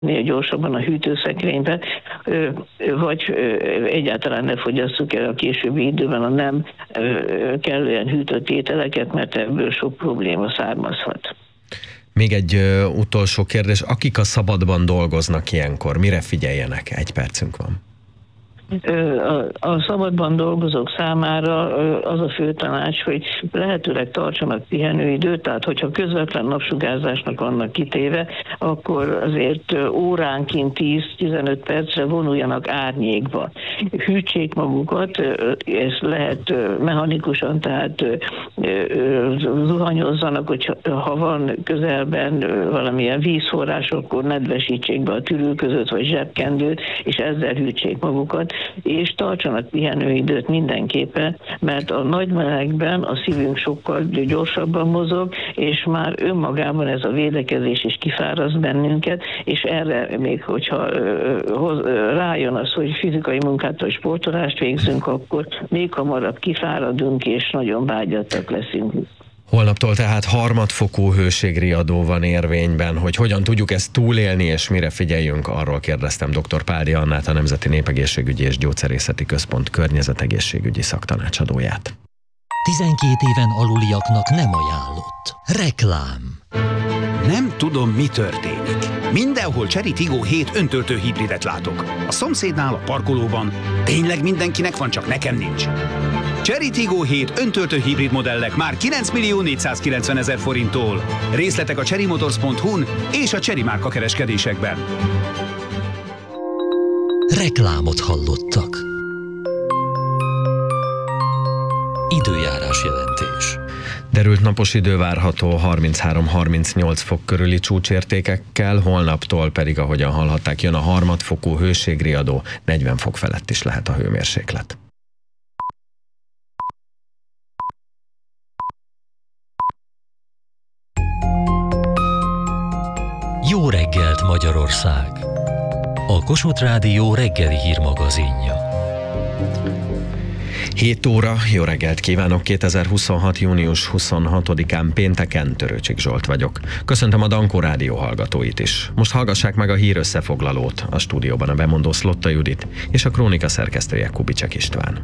gyorsabban a hűtőszekrénybe, vagy egyáltalán ne fogyasszuk el a későbbi időben a nem kellően hűtött ételeket, mert ebből sok probléma származhat. Még egy utolsó kérdés, akik a szabadban dolgoznak ilyenkor, mire figyeljenek? 1 percünk van. A szabadban dolgozók számára az a fő tanács, hogy lehetőleg tartsanak pihenőidőt, tehát hogyha közvetlen napsugárzásnak vannak kitéve, akkor azért óránként 10-15 percre vonuljanak árnyékba. Hűtsék magukat, ez lehet mechanikusan, tehát zuhanyozzanak, hogy ha van közelben valamilyen vízforrás, akkor nedvesítsék be a tülő között, vagy zsebkendőt, és ezzel hűtsék magukat, és tartsanak pihenőidőt mindenképpen, mert a nagy melegben a szívünk sokkal gyorsabban mozog, és már önmagában ez a védekezés is kifáraszt bennünket, és erre még, hogyha rájön az, hogy fizikai munkát vagy sportolást végzünk, akkor még hamarabb kifáradunk, és nagyon vágyattak leszünk. Holnaptól tehát harmadfokú hőségriadó van érvényben, hogy hogyan tudjuk ezt túlélni, és mire figyeljünk, arról kérdeztem dr. Páldi Annát, a Nemzeti Népegészségügyi és Gyógyszerészeti Központ környezetegészségügyi szaktanácsadóját. 12 éven aluliaknak nem ajánlott. Reklám. Nem tudom, mi történik. Mindenhol Chery Tiggo 7 öntöltő hibridet látok. A szomszédnál, a parkolóban. Tényleg mindenkinek van, csak nekem nincs. Chery Tiggo 7 öntöltő hibrid modellek már 9.490.000 forinttól. Részletek a cherrymotors.hu-n és a Chery márka kereskedésekben. Reklámot hallottak. Időjárás jelentés. Derült napos idő várható 33-38 fok körüli csúcsértékekkel, holnaptól pedig, ahogyan hallhatták, jön a harmadfokú hőségriadó, 40 fok felett is lehet a hőmérséklet. Jó reggelt, Magyarország! A Kossuth Rádió reggeli hírmagazinja. 7 óra, jó reggelt kívánok, 2026. június 26-án pénteken, Törőcsik Zsolt vagyok. Köszöntöm a Dankó Rádió hallgatóit is. Most hallgassák meg a hír összefoglalót, a stúdióban a bemondó Szlotta Judit és a krónika szerkesztője Kubicek István.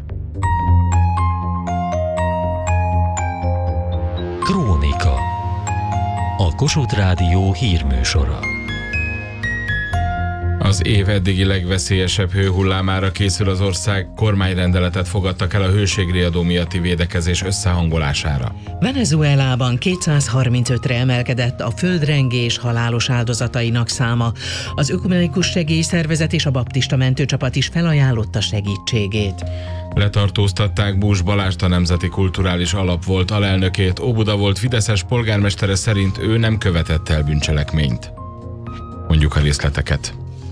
Krónika. A Kossuth Rádió hírműsora. Az év eddigi legveszélyesebb hőhullámára készül az ország, kormányrendeletet fogadtak el a hőségriadó miatti védekezés összehangolására. Venezuelában 235-re emelkedett a földrengés halálos áldozatainak száma. Az Ökumenikus Segélyszervezet és a baptista mentőcsapat is felajánlotta segítségét. Letartóztatták Bús Balást, a Nemzeti Kulturális Alap volt alelnökét. Óbuda volt fideszes polgármestere szerint ő nem követett el bűncselekményt. Mondjuk a részleteket.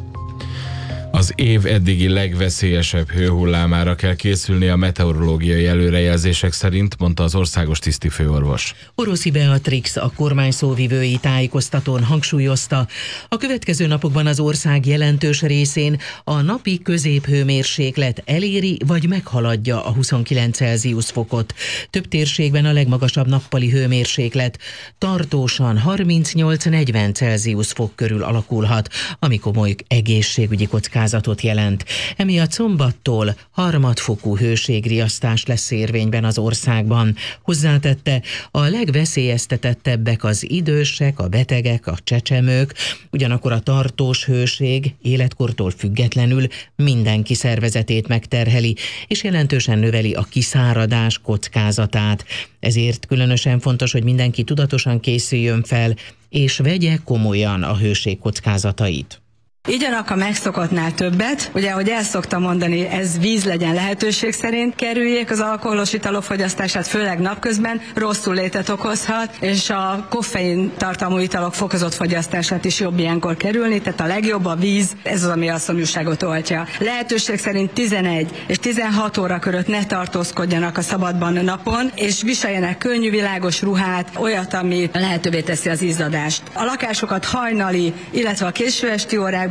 Az év eddigi legveszélyesebb hőhullámára kell készülni a meteorológiai előrejelzések szerint, mondta az országos tisztifőorvos. Oroszi Beatrix, a kormány szóvivői tájékoztatón hangsúlyozta, a következő napokban az ország jelentős részén a napi középhőmérséklet eléri vagy meghaladja a 29 Celsius fokot. Több térségben a legmagasabb nappali hőmérséklet tartósan 38-40 Celsius fok körül alakulhat, ami komoly egészségügyi kockázatot jelent. Emiatt szombattól harmadfokú hőségriasztás lesz érvényben az országban. Hozzátette, a legveszélyeztetettebbek az idősek, a betegek, a csecsemők, ugyanakkor a tartós hőség életkortól függetlenül mindenki szervezetét megterheli, és jelentősen növeli a kiszáradás kockázatát. Ezért különösen fontos, hogy mindenki tudatosan készüljön fel, és vegye komolyan a hőség kockázatait. Igyanak a megszokottnál többet, ugye, ahogy el szoktam mondani, ez víz legyen lehetőség szerint, kerüljék az alkoholos italok fogyasztását, főleg napközben, rosszul létet okozhat, és a koffein tartalmú italok fokozott fogyasztását is jobb ilyenkor kerülni, tehát a legjobb a víz, ez az, ami a szomjúságot oltja. Lehetőség szerint 11 és 16 óra között ne tartózkodjanak a szabadban napon, és viseljenek könnyű, világos ruhát, olyat, ami lehetővé teszi az izzadást. A lakásokat hajnali, illetve a késő esti órákban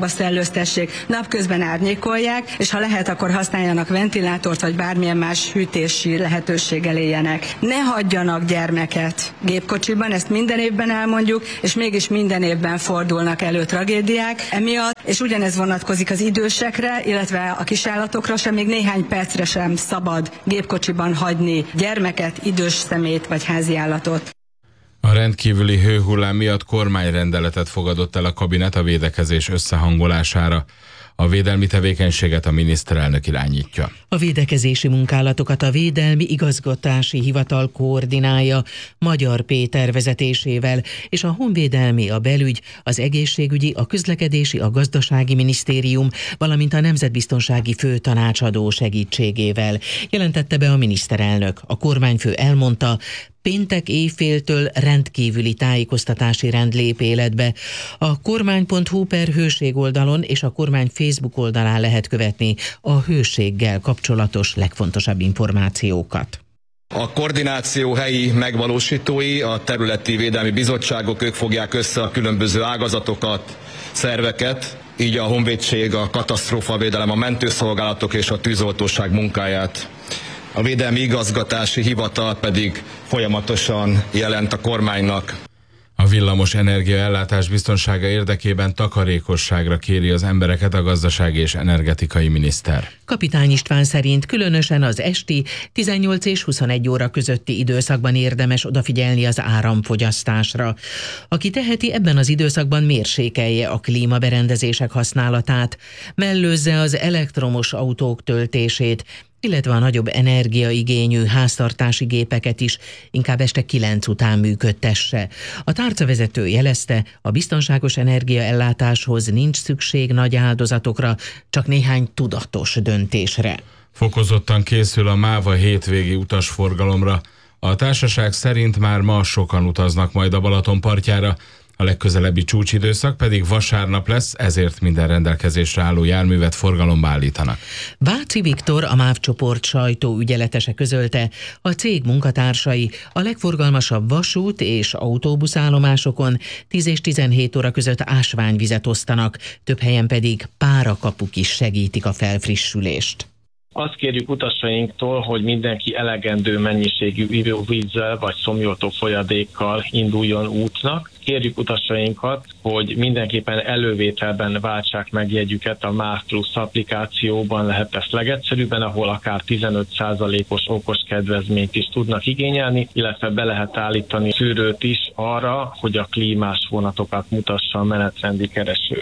tisztába szellőztessék, napközben árnyékolják, és ha lehet, akkor használjanak ventilátort, vagy bármilyen más hűtési lehetőséggel éljenek. Ne hagyjanak gyermeket gépkocsiban, ezt minden évben elmondjuk, és mégis minden évben fordulnak elő tragédiák emiatt, és ugyanez vonatkozik az idősekre, illetve a kisállatokra sem, még néhány percre sem szabad gépkocsiban hagyni gyermeket, idős személyt vagy háziállatot. A rendkívüli hőhullám miatt kormányrendeletet fogadott el a kabinet a védekezés összehangolására. A védelmi tevékenységet a miniszterelnök irányítja. A védekezési munkálatokat a Védelmi Igazgatási Hivatal koordinálja Magyar Péter vezetésével, és a Honvédelmi, a Belügy, az Egészségügyi, a Közlekedési, a Gazdasági Minisztérium, valamint a Nemzetbiztonsági Főtanácsadó segítségével, jelentette be a miniszterelnök. A kormányfő elmondta, péntek éjféltől rendkívüli tájékoztatási rend lép életbe. A kormány.hu/hőség oldalon és a kormány Facebook oldalán lehet követni a hőséggel kapcsolatos legfontosabb információkat. A koordináció helyi megvalósítói, a területi védelmi bizottságok, ők fogják össze a különböző ágazatokat, szerveket, így a honvédség, a katasztrófavédelem, a mentőszolgálatok és a tűzoltóság munkáját. A Védelmi Igazgatási Hivatal pedig folyamatosan jelent a kormánynak. A villamos energiaellátás biztonsága érdekében takarékosságra kéri az embereket a gazdasági és energetikai miniszter. Kapitány István szerint különösen az esti 18 és 21 óra közötti időszakban érdemes odafigyelni az áramfogyasztásra. Aki teheti, ebben az időszakban mérsékelje a klímaberendezések használatát, mellőzze az elektromos autók töltését, illetve a nagyobb energiaigényű háztartási gépeket is inkább este 9 után működtesse. A tárcavezető jelezte, a biztonságos energiaellátáshoz nincs szükség nagy áldozatokra, csak néhány tudatos döntésre. Fokozottan készül a MÁVA hétvégi utasforgalomra. A társaság szerint már ma sokan utaznak majd a Balaton partjára, a legközelebbi csúcsidőszak pedig vasárnap lesz, ezért minden rendelkezésre álló járművet forgalomba állítanak. Váci Viktor, a MÁV csoport sajtóügyeletese közölte, a cég munkatársai a legforgalmasabb vasút és autóbuszállomásokon 10 és 17 óra között ásványvizet osztanak, több helyen pedig párakapuk is segítik a felfrissülést. Azt kérjük utasainktól, hogy mindenki elegendő mennyiségű ivóvízzel vagy szomjoltó folyadékkal induljon útnak. Kérjük utasainkat, hogy mindenképpen elővételben váltsák meg jegyüket a MÁV Plus applikációban, lehet ezt legegyszerűbben, ahol akár 15%-os okos kedvezményt is tudnak igényelni, illetve be lehet állítani szűrőt is arra, hogy a klímás vonatokat mutassa a menetrendi kereső.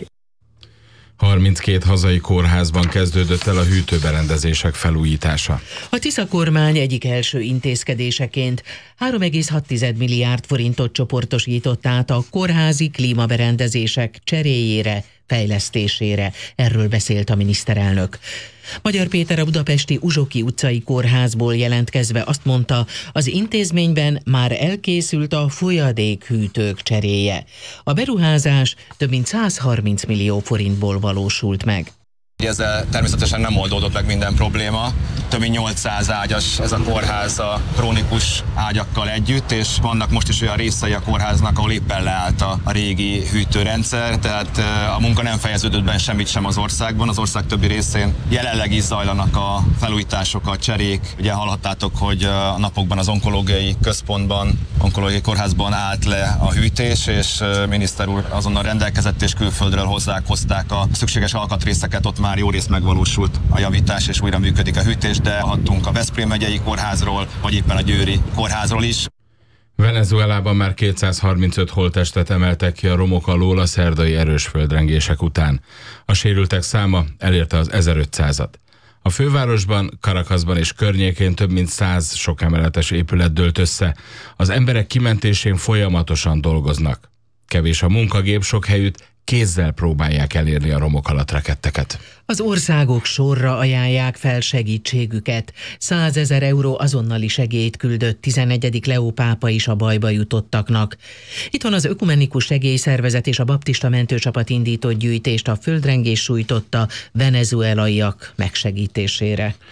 32 hazai kórházban kezdődött el a hűtőberendezések felújítása. A Tisza kormány egyik első intézkedéseként 3,6 milliárd forintot csoportosított át a kórházi klímaberendezések cseréjére, fejlesztésére. Erről beszélt a miniszterelnök. Magyar Péter a budapesti Uzsoki utcai kórházból jelentkezve azt mondta, az intézményben már elkészült a folyadékhűtők cseréje. A beruházás több mint 130 millió forintból valósult meg. Ezzel természetesen nem oldódott meg minden probléma. Több mint 800 ágyas ez a kórház a krónikus ágyakkal együtt, és vannak most is olyan részei a kórháznak, ahol éppen leállt a régi hűtőrendszer, tehát a munka nem fejeződött be semmit sem az országban. Az ország többi részén jelenleg is zajlanak a felújítások, a cserék. Ugye hallhattátok, hogy a napokban az onkológiai központban, onkológiai kórházban állt le a hűtés, és miniszter úr azonnal rendelkezett, és külföldről hozták a szükséges alkatrészeket, ott már jó részt megvalósult a javítás, és újra működik a hűtés, de hallhattunk a Veszprém megyei kórházról, vagy éppen a győri kórházról is. Venezuelában már 235 holttestet emeltek ki a romok alól a szerdai erős földrengések után. A sérültek száma elérte az 1500-at. A fővárosban, Caracasban és környékén több mint 100 sokemeletes épület dőlt össze. Az emberek kimentésén folyamatosan dolgoznak. Kevés a munkagép, sok helyütt kézzel próbálják elérni a romok alatt rekedteket. Az országok sorra ajánlják fel segítségüket. 100 000 euró azonnali segélyt küldött 11. Leó pápa is a bajba jutottaknak. Itthon az Ökumenikus Segélyszervezet és a Baptista Mentőcsapat indított gyűjtést a földrengés sújtotta venezuelaiak megsegítésére.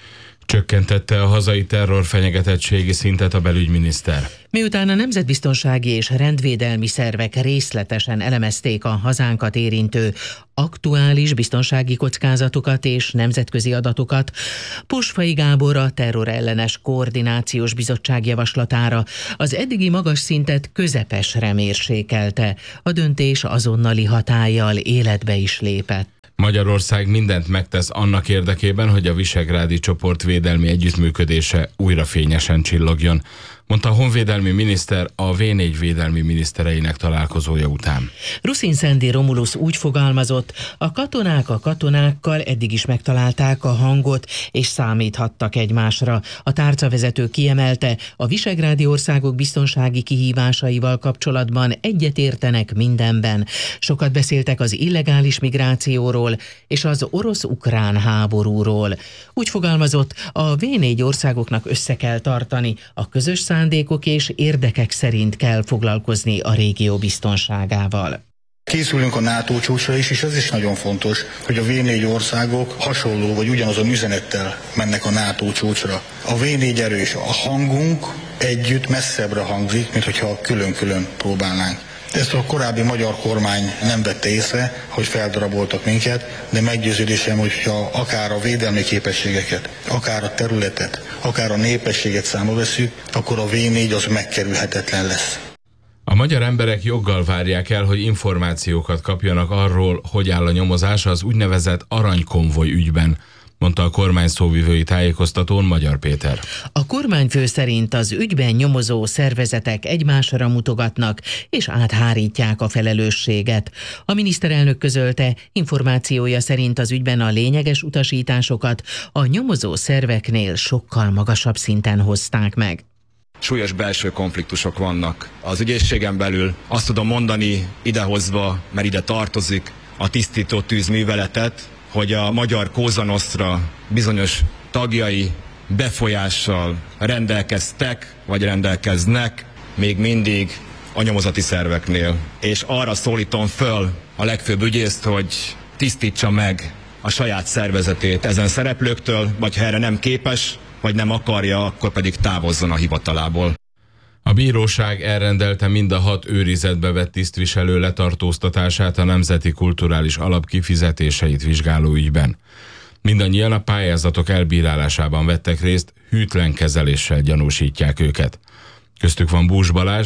Csökkentette a hazai terrorfenyegetettségi szintet a belügyminiszter. Miután a nemzetbiztonsági és rendvédelmi szervek részletesen elemezték a hazánkat érintő aktuális biztonsági kockázatokat és nemzetközi adatokat, Posfai Gábor a terrorellenes koordinációs bizottság javaslatára az eddigi magas szintet közepesre mérsékelte. A döntés azonnali hatállyal életbe is lépett. Magyarország mindent megtesz annak érdekében, hogy a visegrádi csoport védelmi együttműködése újra fényesen csillogjon, mondta a honvédelmi miniszter a V4 védelmi minisztereinek találkozója után. Ruszin Szendi Romulus úgy fogalmazott, a katonák a katonákkal eddig is megtalálták a hangot, és számíthattak egymásra. A tárcavezető kiemelte, a visegrádi országok biztonsági kihívásaival kapcsolatban egyetértenek mindenben. Sokat beszéltek az illegális migrációról és az orosz-ukrán háborúról. Úgy fogalmazott, a V4 országoknak össze kell tartani, a közös szándékok és érdekek szerint kell foglalkozni a régió biztonságával. Készülünk a NATO csúcsra is, és ez is nagyon fontos, hogy a V4 országok hasonló vagy ugyanazon üzenettel mennek a NATO csúcsra. A V4 erős, a hangunk együtt messzebbre hangzik, mint hogyha külön-külön próbálnánk. Ezt a korábbi magyar kormány nem vette észre, hogy feldaraboltak minket, de meggyőződésem, hogyha akár a védelmi képességeket, akár a területet, akár a népességet számba vesszük, akkor a V4 az megkerülhetetlen lesz. A magyar emberek joggal várják el, hogy információkat kapjanak arról, hogy áll a nyomozás az úgynevezett aranykonvoj ügyben, mondta a kormány szóvivői tájékoztatón Magyar Péter. A kormányfő szerint az ügyben nyomozó szervezetek egymásra mutogatnak és áthárítják a felelősséget. A miniszterelnök közölte, információja szerint az ügyben a lényeges utasításokat a nyomozó szerveknél sokkal magasabb szinten hozták meg. Súlyos belső konfliktusok vannak az ügyészségen belül. Azt tudom mondani idehozva, mert ide tartozik a tisztító tűzműveletet, hogy a magyar Cosa Nostra bizonyos tagjai befolyással rendelkeztek, vagy rendelkeznek még mindig a nyomozati szerveknél. És arra szólítom föl a legfőbb ügyészt, hogy tisztítsa meg a saját szervezetét ezen szereplőktől, vagy ha erre nem képes, vagy nem akarja, akkor pedig távozzon a hivatalából. A bíróság elrendelte mind a 6 őrizetbe vett tisztviselő letartóztatását a Nemzeti Kulturális Alap kifizetéseit vizsgáló ügyben. Mindannyian a pályázatok elbírálásában vettek részt, hűtlen kezeléssel gyanúsítják őket. Köztük van Bús Balázs,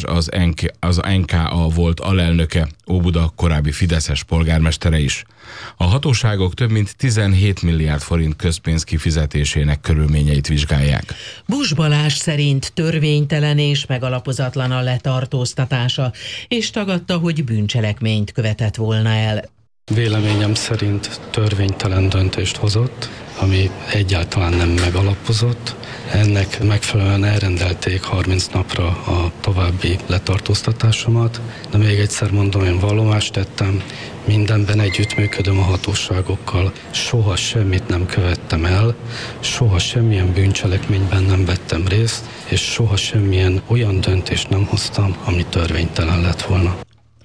az NKA volt alelnöke, Óbuda korábbi fideszes polgármestere is. A hatóságok több mint 17 milliárd forint közpénz kifizetésének körülményeit vizsgálják. Bús Balázs szerint törvénytelen és megalapozatlan a letartóztatása, és tagadta, hogy bűncselekményt követett volna el. Véleményem szerint törvénytelen döntést hozott, ami egyáltalán nem megalapozott. Ennek megfelelően elrendelték 30 napra a további letartóztatásomat, de még egyszer mondom, én vallomást tettem, mindenben együttműködöm a hatóságokkal, soha semmit nem követtem el, soha semmilyen bűncselekményben nem vettem részt, és soha semmilyen olyan döntést nem hoztam, ami törvénytelen lett volna.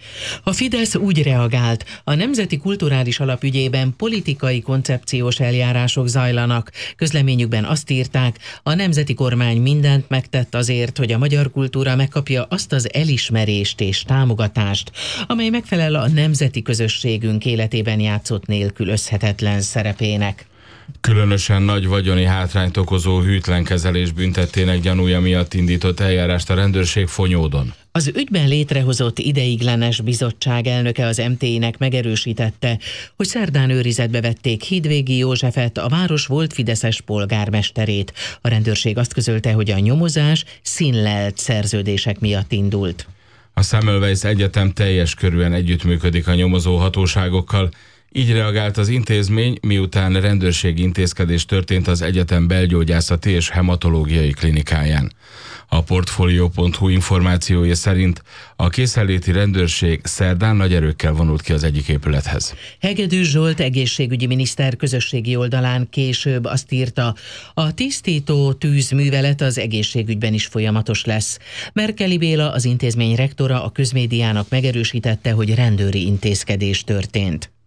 A Fidesz úgy reagált, a Nemzeti Kulturális Alap ügyében politikai koncepciós eljárások zajlanak. Közleményükben azt írták, a nemzeti kormány mindent megtett azért, hogy a magyar kultúra megkapja azt az elismerést és támogatást, amely megfelel a nemzeti közösségünk életében játszott nélkülözhetetlen szerepének. Különösen nagy vagyoni hátrányt okozó hűtlen kezelés büntettének gyanúja miatt indított eljárást a rendőrség Fonyódon. Az ügyben létrehozott ideiglenes bizottság elnöke az MT-nek megerősítette, hogy szerdán őrizetbe vették Hídvégi Józsefet, a város volt fideszes polgármesterét. A rendőrség azt közölte, hogy a nyomozás színlelt szerződések miatt indult. A Semmelweis Egyetem teljes körűen együttműködik a nyomozó hatóságokkal. Így reagált az intézmény, miután rendőrségi intézkedés történt az egyetem belgyógyászati és hematológiai klinikáján. A Portfolio.hu információja szerint a készenléti rendőrség szerdán nagy erőkkel vonult ki az egyik épülethez. Hegedűs Zsolt egészségügyi miniszter közösségi oldalán később azt írta, a tisztító tűzművelet az egészségügyben is folyamatos lesz. Merkeli Béla, az intézmény rektora, a közmédiának megerősítette, hogy rendőri intézkedés történt.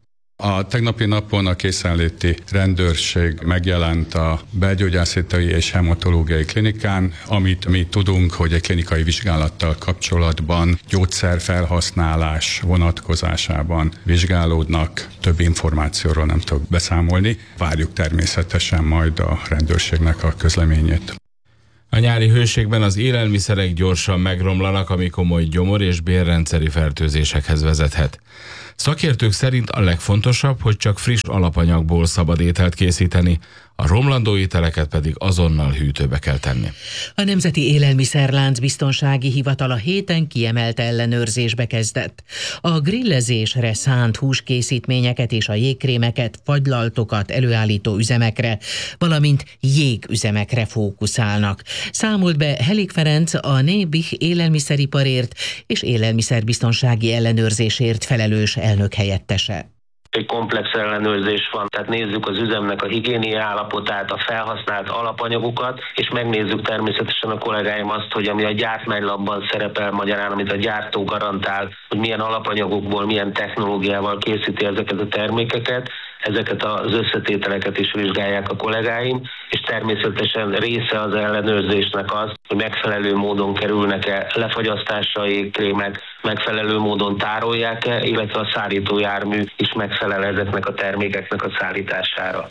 A tegnapi napon a készenléti rendőrség megjelent a belgyógyászati és hematológiai klinikán, amit mi tudunk, hogy egy klinikai vizsgálattal kapcsolatban gyógyszerfelhasználás vonatkozásában vizsgálódnak. Több információról nem tudok beszámolni. Várjuk természetesen majd a rendőrségnek a közleményét. A nyári hőségben az élelmiszerek gyorsan megromlanak, ami komoly gyomor- és bélrendszeri fertőzésekhez vezethet. Szakértők szerint a legfontosabb, hogy csak friss alapanyagból szabad ételt készíteni, a romlandó ételeket pedig azonnal hűtőbe kell tenni. A Nemzeti Élelmiszerlánc Biztonsági Hivatal a héten kiemelt ellenőrzésbe kezdett. A grillezésre szánt húskészítményeket és a jégkrémeket, fagylaltokat előállító üzemekre, valamint jégüzemekre fókuszálnak. Számolt be Helik Ferenc, a NÉBIH élelmiszeriparért és élelmiszerbiztonsági ellenőrzésért felelős elnök helyettese. Egy komplex ellenőrzés van, tehát nézzük az üzemnek a higiéniai állapotát, a felhasznált alapanyagokat, és megnézzük természetesen a kollégáim azt, hogy ami a gyártmánylapban szerepel magyarán, amit a gyártó garantál, hogy milyen alapanyagokból, milyen technológiával készíti ezeket a termékeket, ezeket az összetételeket is vizsgálják a kollégáim, és természetesen része az ellenőrzésnek az, hogy megfelelő módon kerülnek-e lefagyasztásra a jégkrémek, megfelelő módon tárolják-e, illetve a szállítójármű is megfelel ezeknek a termékeknek a szállítására.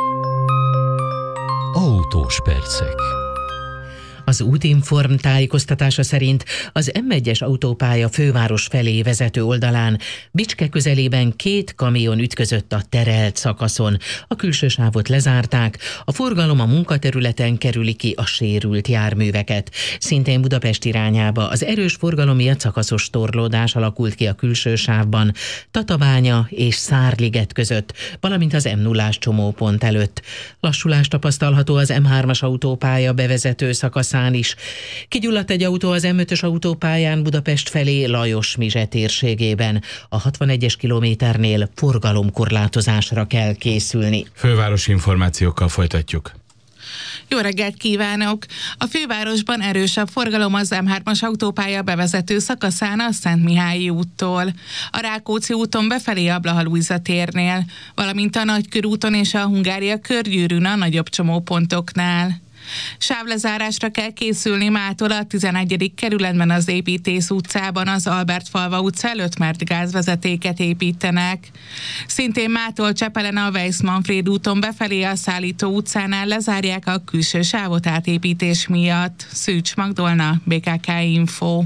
Autós percek. Az Útinform tájékoztatása szerint az M1-es autópálya főváros felé vezető oldalán Bicske közelében 2 kamion ütközött a terelt szakaszon. A külső sávot lezárták, a forgalom a munkaterületen kerüli ki a sérült járműveket. Szintén Budapest irányába az erős forgalom miatt szakaszos torlódás alakult ki a külső sávban, Tatabánya és Szárliget között, valamint az M0-ás csomópont előtt. Lassulás tapasztalható az M3-as autópálya bevezető szakaszán is. Kigyulladt egy autó az M5-ös autópályán Budapest felé Lajos-Mizse térségében. A 61-es kilométernél forgalomkorlátozásra kell készülni. Fővárosi információkkal folytatjuk. Jó reggelt kívánok! A fővárosban erősebb forgalom az M3-as autópálya bevezető szakaszán a Szentmihályi úttól, a Rákóczi úton befelé a Blaha Lujza térnél, valamint a Nagykörúton és a Hungária körgyűrűn a nagyobb csomópontoknál. Sávlezárásra kell készülni mától a 11. kerületben az Építész utcában az Albert-falva utca előtt, mert gázvezetéket építenek. Szintén mától Csepelen a Weiss-Manfréd úton befelé a Szállító utcánál lezárják a külső sávot átépítés miatt. Szűcs Magdolna, BKK Info.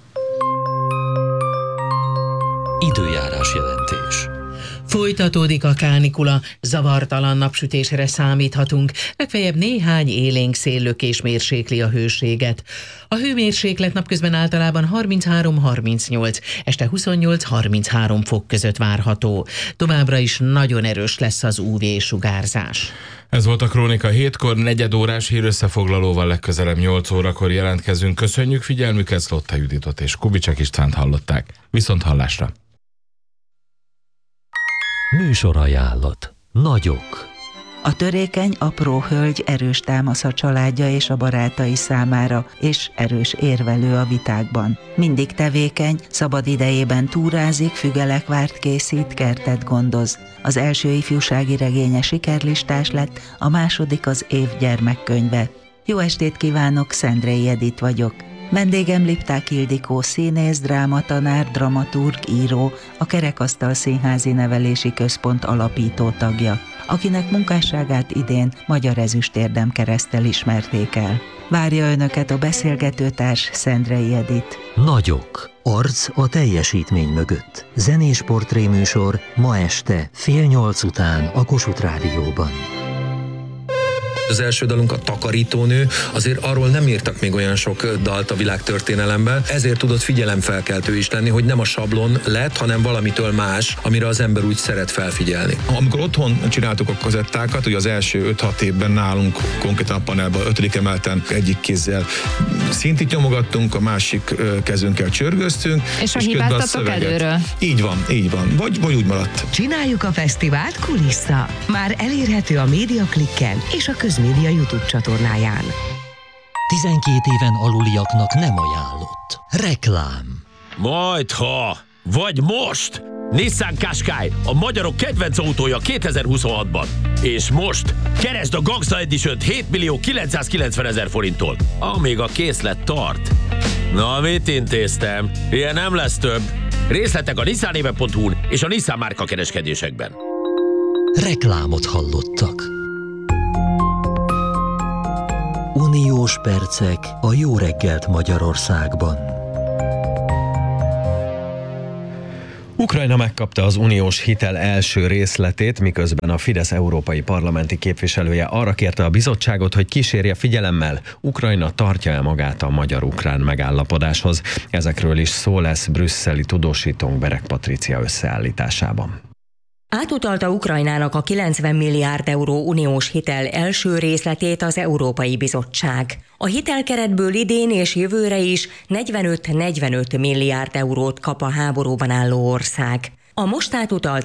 Időjárás jelentés. Folytatódik a kánikula, zavartalan napsütésre számíthatunk, legfeljebb néhány élénk széllökés mérsékli a hőséget. A hőmérséklet napközben általában 33-38, este 28-33 fok között várható. Továbbra is nagyon erős lesz az UV-sugárzás. Ez volt a Krónika 7-kor, 4 órás hírösszefoglalóval legközelebb 8 órakor jelentkezünk. Köszönjük figyelmüket, Szlotta Juditot és Kubicek Istvánt hallották. Viszont hallásra! Műsorajánlat. Nagyok. A törékeny, apró hölgy erős támasz a családja és a barátai számára, és erős érvelő a vitákban. Mindig tevékeny, szabad idejében túrázik, fügelekvárt készít, kertet gondoz. Az első ifjúsági regénye sikerlistás lett, a második az év gyermekkönyve. Jó estét kívánok, Szendrei Edith vagyok. Vendégem Lipták Ildikó színész, drámatanár, dramaturg, író, a Kerekasztal Színházi Nevelési Központ alapító tagja, akinek munkásságát idén Magyar Ezüstérdem kereszttel ismerték el. Várja önöket a beszélgetőtárs, Szendrei Edith. Nagyok. Arc a teljesítmény mögött. Zenés portréműsor ma este 7:30 után a Kossuth Rádióban. Az első dalunk, a Takarítónő, azért arról nem írtak még olyan sok dalt a világtörténelemben, ezért tudott figyelemfelkeltő is lenni, hogy nem a sablon lett, hanem valamitől más, amire az ember úgy szeret felfigyelni. Amikor otthon csináltuk a kazettákat, ugye az első 5-6 évben nálunk konkrétan a panelban 5. emeleten egyik kézzel szintit nyomogattunk, a másik kezünkkel csörgöztünk. És a hibáztatok előről? Így van. Vagy úgy maradt. Csináljuk a fesztivált kulissza. Már elérhető a Médiaklikken és a Közmédia YouTube csatornáján. 12 éven aluliaknak nem ajánlott. Reklám. Majdha, vagy most! Nissan Qashqai, a magyarok kedvenc autója 2026-ban. És most keresd a Gangsta Edition-t 7.990.000 forinttól, amíg a készlet tart. Na, mit intéztem? Ilyen nem lesz több. Részletek a nissanéve.hu-n és a Nissan márka kereskedésekben. Reklámot hallottak. Uniós percek a Jó reggelt Magyarországban. Ukrajna megkapta az uniós hitel első részletét, miközben a Fidesz európai parlamenti képviselője arra kérte a bizottságot, hogy kísérje figyelemmel, Ukrajna tartja-e magát a magyar-ukrán megállapodáshoz. Ezekről is szó lesz brüsszeli tudósítónk Berek Patricia összeállításában. Átutalta Ukrajnának a 90 milliárd euró uniós hitel első részletét az Európai Bizottság. A hitelkeretből idén és jövőre is 45 milliárd eurót kap a háborúban álló ország. A most átutalt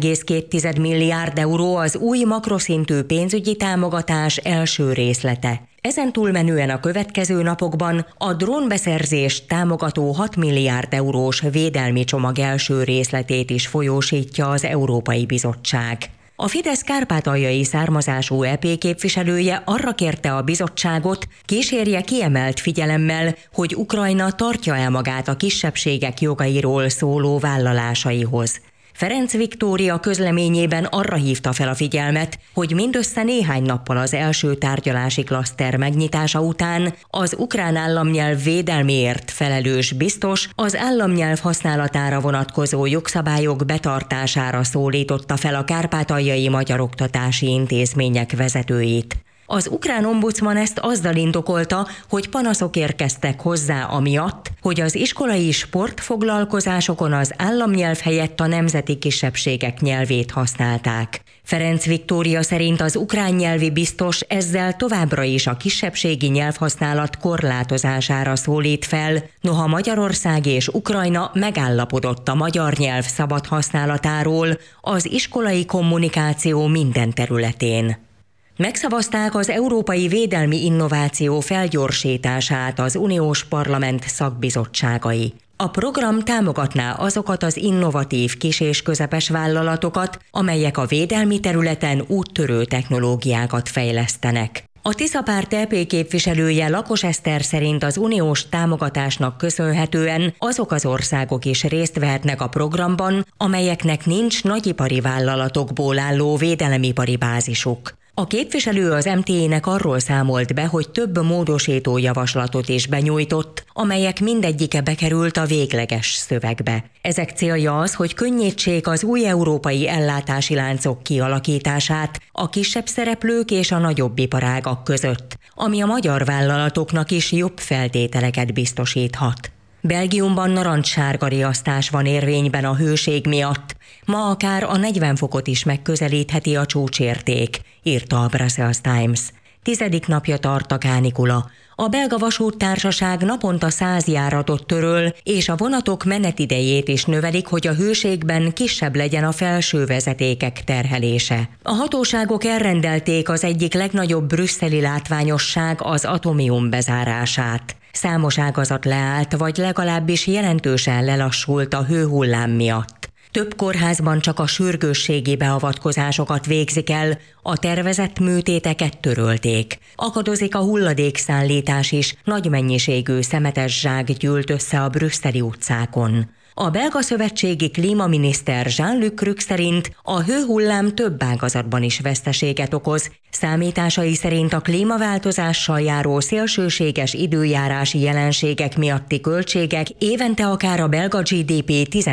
3,2 milliárd euró az új makroszintű pénzügyi támogatás első részlete. Ezen túlmenően a következő napokban a drónbeszerzést támogató 6 milliárd eurós védelmi csomag első részletét is folyósítja az Európai Bizottság. A Fidesz kárpátaljai származású EP képviselője arra kérte a bizottságot, kísérje kiemelt figyelemmel, hogy Ukrajna tartja-e magát a kisebbségek jogairól szóló vállalásaihoz. Ferenc Viktória közleményében arra hívta fel a figyelmet, hogy mindössze néhány nappal az első tárgyalási klaszter megnyitása után az ukrán államnyelv védelméért felelős biztos az államnyelv használatára vonatkozó jogszabályok betartására szólította fel a kárpátaljai magyar oktatási intézmények vezetőit. Az ukrán ombudsman ezt azzal indokolta, hogy panaszok érkeztek hozzá amiatt, hogy az iskolai sportfoglalkozásokon az államnyelv helyett a nemzeti kisebbségek nyelvét használták. Ferenc Viktória szerint az ukrán nyelvi biztos ezzel továbbra is a kisebbségi nyelvhasználat korlátozására szólít fel, noha Magyarország és Ukrajna megállapodott a magyar nyelv szabad használatáról az iskolai kommunikáció minden területén. Megszavazták az Európai Védelmi Innováció felgyorsítását az uniós parlament szakbizottságai. A program támogatná azokat az innovatív kis- és közepes vállalatokat, amelyek a védelmi területen úttörő technológiákat fejlesztenek. A Tisza Párt EP képviselője Lakos Eszter szerint az uniós támogatásnak köszönhetően azok az országok is részt vehetnek a programban, amelyeknek nincs nagyipari vállalatokból álló védelemipari bázisuk. A képviselő az MT-nek arról számolt be, hogy több módosító javaslatot is benyújtott, amelyek mindegyike bekerült a végleges szövegbe. Ezek célja az, hogy könnyítsék az új európai ellátási láncok kialakítását a kisebb szereplők és a nagyobb iparágak között, ami a magyar vállalatoknak is jobb feltételeket biztosíthat. Belgiumban narancssárga riasztás van érvényben a hőség miatt. Ma akár a 40 fokot is megközelítheti a csúcsérték, írta a Brussels Times. 10. napja tart a kánikula. A belga vasúttársaság naponta 100 járatot töröl, és a vonatok menetidejét is növelik, hogy a hőségben kisebb legyen a felső vezetékek terhelése. A hatóságok elrendelték az egyik legnagyobb brüsszeli látványosság, az Atomium bezárását. Számos ágazat leállt, vagy legalábbis jelentősen lelassult a hőhullám miatt. Több kórházban csak a sürgősségi beavatkozásokat végzik el, a tervezett műtéteket törölték. Akadozik a hulladékszállítás is, nagy mennyiségű szemetes zsák gyűlt össze a brüsszeli utcákon. A belga szövetségi klímaminiszter Jean-Luc Crux szerint a hőhullám több ágazatban is veszteséget okoz. Számításai szerint a klímaváltozással járó szélsőséges időjárási jelenségek miatti költségek évente akár a belga GDP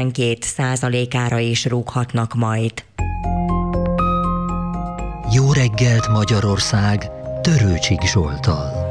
12%-ára is rúghatnak majd. Jó reggelt Magyarország Törőcsik Zsolttal.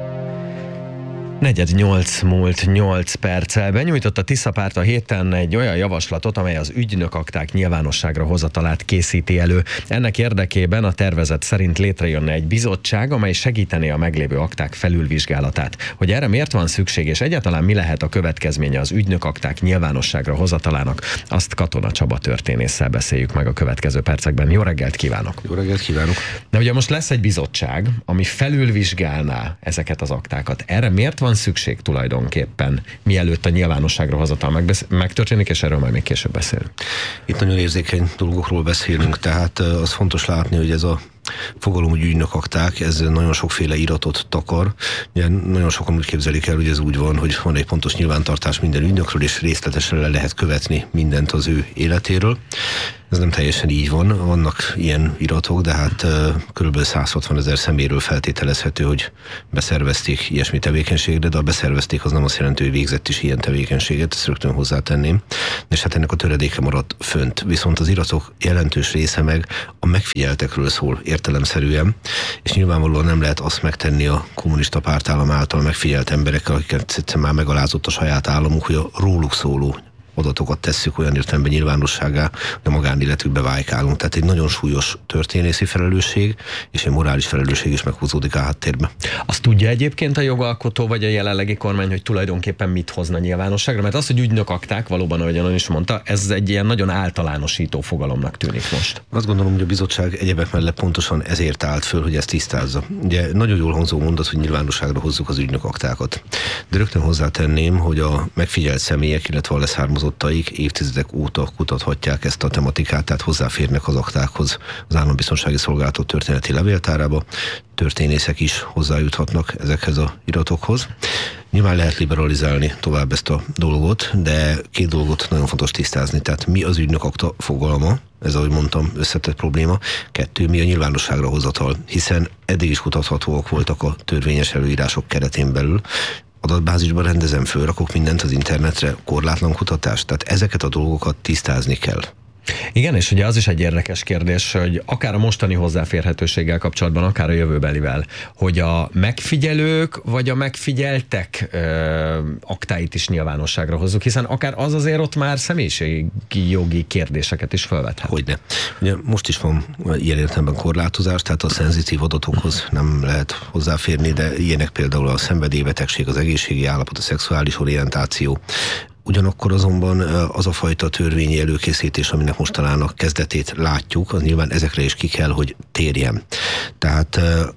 7:48 múlt 8 perccel. Benyújtott a Tisza Párt a héten egy olyan javaslatot, amely az ügynökakták nyilvánosságra hozatalát készíti elő. Ennek érdekében a tervezet szerint létrejönne egy bizottság, amely segítené a meglévő akták felülvizsgálatát. Hogy erre miért van szükség, és egyáltalán mi lehet a következménye az ügynökakták nyilvánosságra hozatalának, azt Katona Csaba történésszel beszéljük meg a következő percekben. Jó reggelt kívánok! Jó reggelt kívánok! De ugye most lesz egy bizottság, ami felülvizsgálná ezeket az aktákat. Erre miért van van szükség tulajdonképpen, mielőtt a nyilvánosságra hozatal megtörténik, és erről majd még később beszélünk. Itt nagyon érzékeny dolgokról beszélünk, tehát az fontos látni, hogy ez a fogalom, hogy ügynökakták, ez nagyon sokféle iratot takar. Ugye nagyon sokan úgy képzelik el, hogy ez úgy van, hogy van egy pontos nyilvántartás minden ügynökről, és részletesen le lehet követni mindent az ő életéről. Ez nem teljesen így van, vannak ilyen iratok, de hát kb. 160 000 személyről feltételezhető, hogy beszervezték ilyesmi tevékenységre, de a beszervezték az nem azt jelenti, hogy végzett is ilyen tevékenységet, ezt rögtön hozzátenném. És hát ennek a töredéke maradt fönt. Viszont az iratok jelentős része meg a megfigyeltekről szól értelemszerűen, és nyilvánvalóan nem lehet azt megtenni a kommunista pártállam által megfigyelt emberekkel, akiket egyszerűen már megalázott a saját államunk, hogy a róluk szóló adatokat tesszük olyan értelemben nyilvánosságá, hogy a magánéletükbe vájkálunk. Tehát egy nagyon súlyos történészi felelősség és egy morális felelősség is meghúzódik a háttérbe. Azt tudja egyébként a jogalkotó vagy a jelenlegi kormány, hogy tulajdonképpen mit hozna nyilvánosságra? Mert az, hogy ügynökakták, valóban, ahogy ön is mondta, ez egy ilyen nagyon általánosító fogalomnak tűnik most. Azt gondolom, hogy a bizottság egyebek mellett pontosan ezért állt föl, hogy ezt tisztázza. Ugye nagyon jól hangzó mondat, hogy nyilvánosságra hozzuk az ügynökaktákat. De rögtön hozzátenném, hogy a megfigyelt személyek, illetve a leszármazottaik évtizedek óta kutathatják ezt a tematikát, tehát hozzáférnek az aktákhoz, az Állambiztonsági Szolgálat történeti levéltárába. Történészek is hozzájuthatnak ezekhez az iratokhoz. Nyilván lehet liberalizálni tovább ezt a dolgot, de két dolgot nagyon fontos tisztázni. Tehát mi az ügynökakta fogalma, ez ahogy mondtam összetett probléma. 2, mi a nyilvánosságra hozatal, hiszen eddig is kutathatóak voltak a törvényes előírások keretén belül. Adatbázisban rendezem föl, rakok mindent az internetre, korlátlan kutatást. Tehát ezeket a dolgokat tisztázni kell. Igen, és ugye az is egy érdekes kérdés, hogy akár a mostani hozzáférhetőséggel kapcsolatban, akár a jövőbelivel, hogy a megfigyelők vagy a megfigyeltek aktáit is nyilvánosságra hozzuk, hiszen akár az azért ott már személyiségi jogi kérdéseket is felvethet. Hogyne. Ugye most is van ilyen értelemben korlátozás, tehát a szenzitív adatokhoz nem lehet hozzáférni, de ilyenek például a szenvedélybetegség, az egészségi állapot, a szexuális orientáció. Ugyanakkor azonban az a fajta törvényi előkészítés, aminek most talán a kezdetét látjuk, az nyilván ezekre is ki kell, hogy térjen. Tehát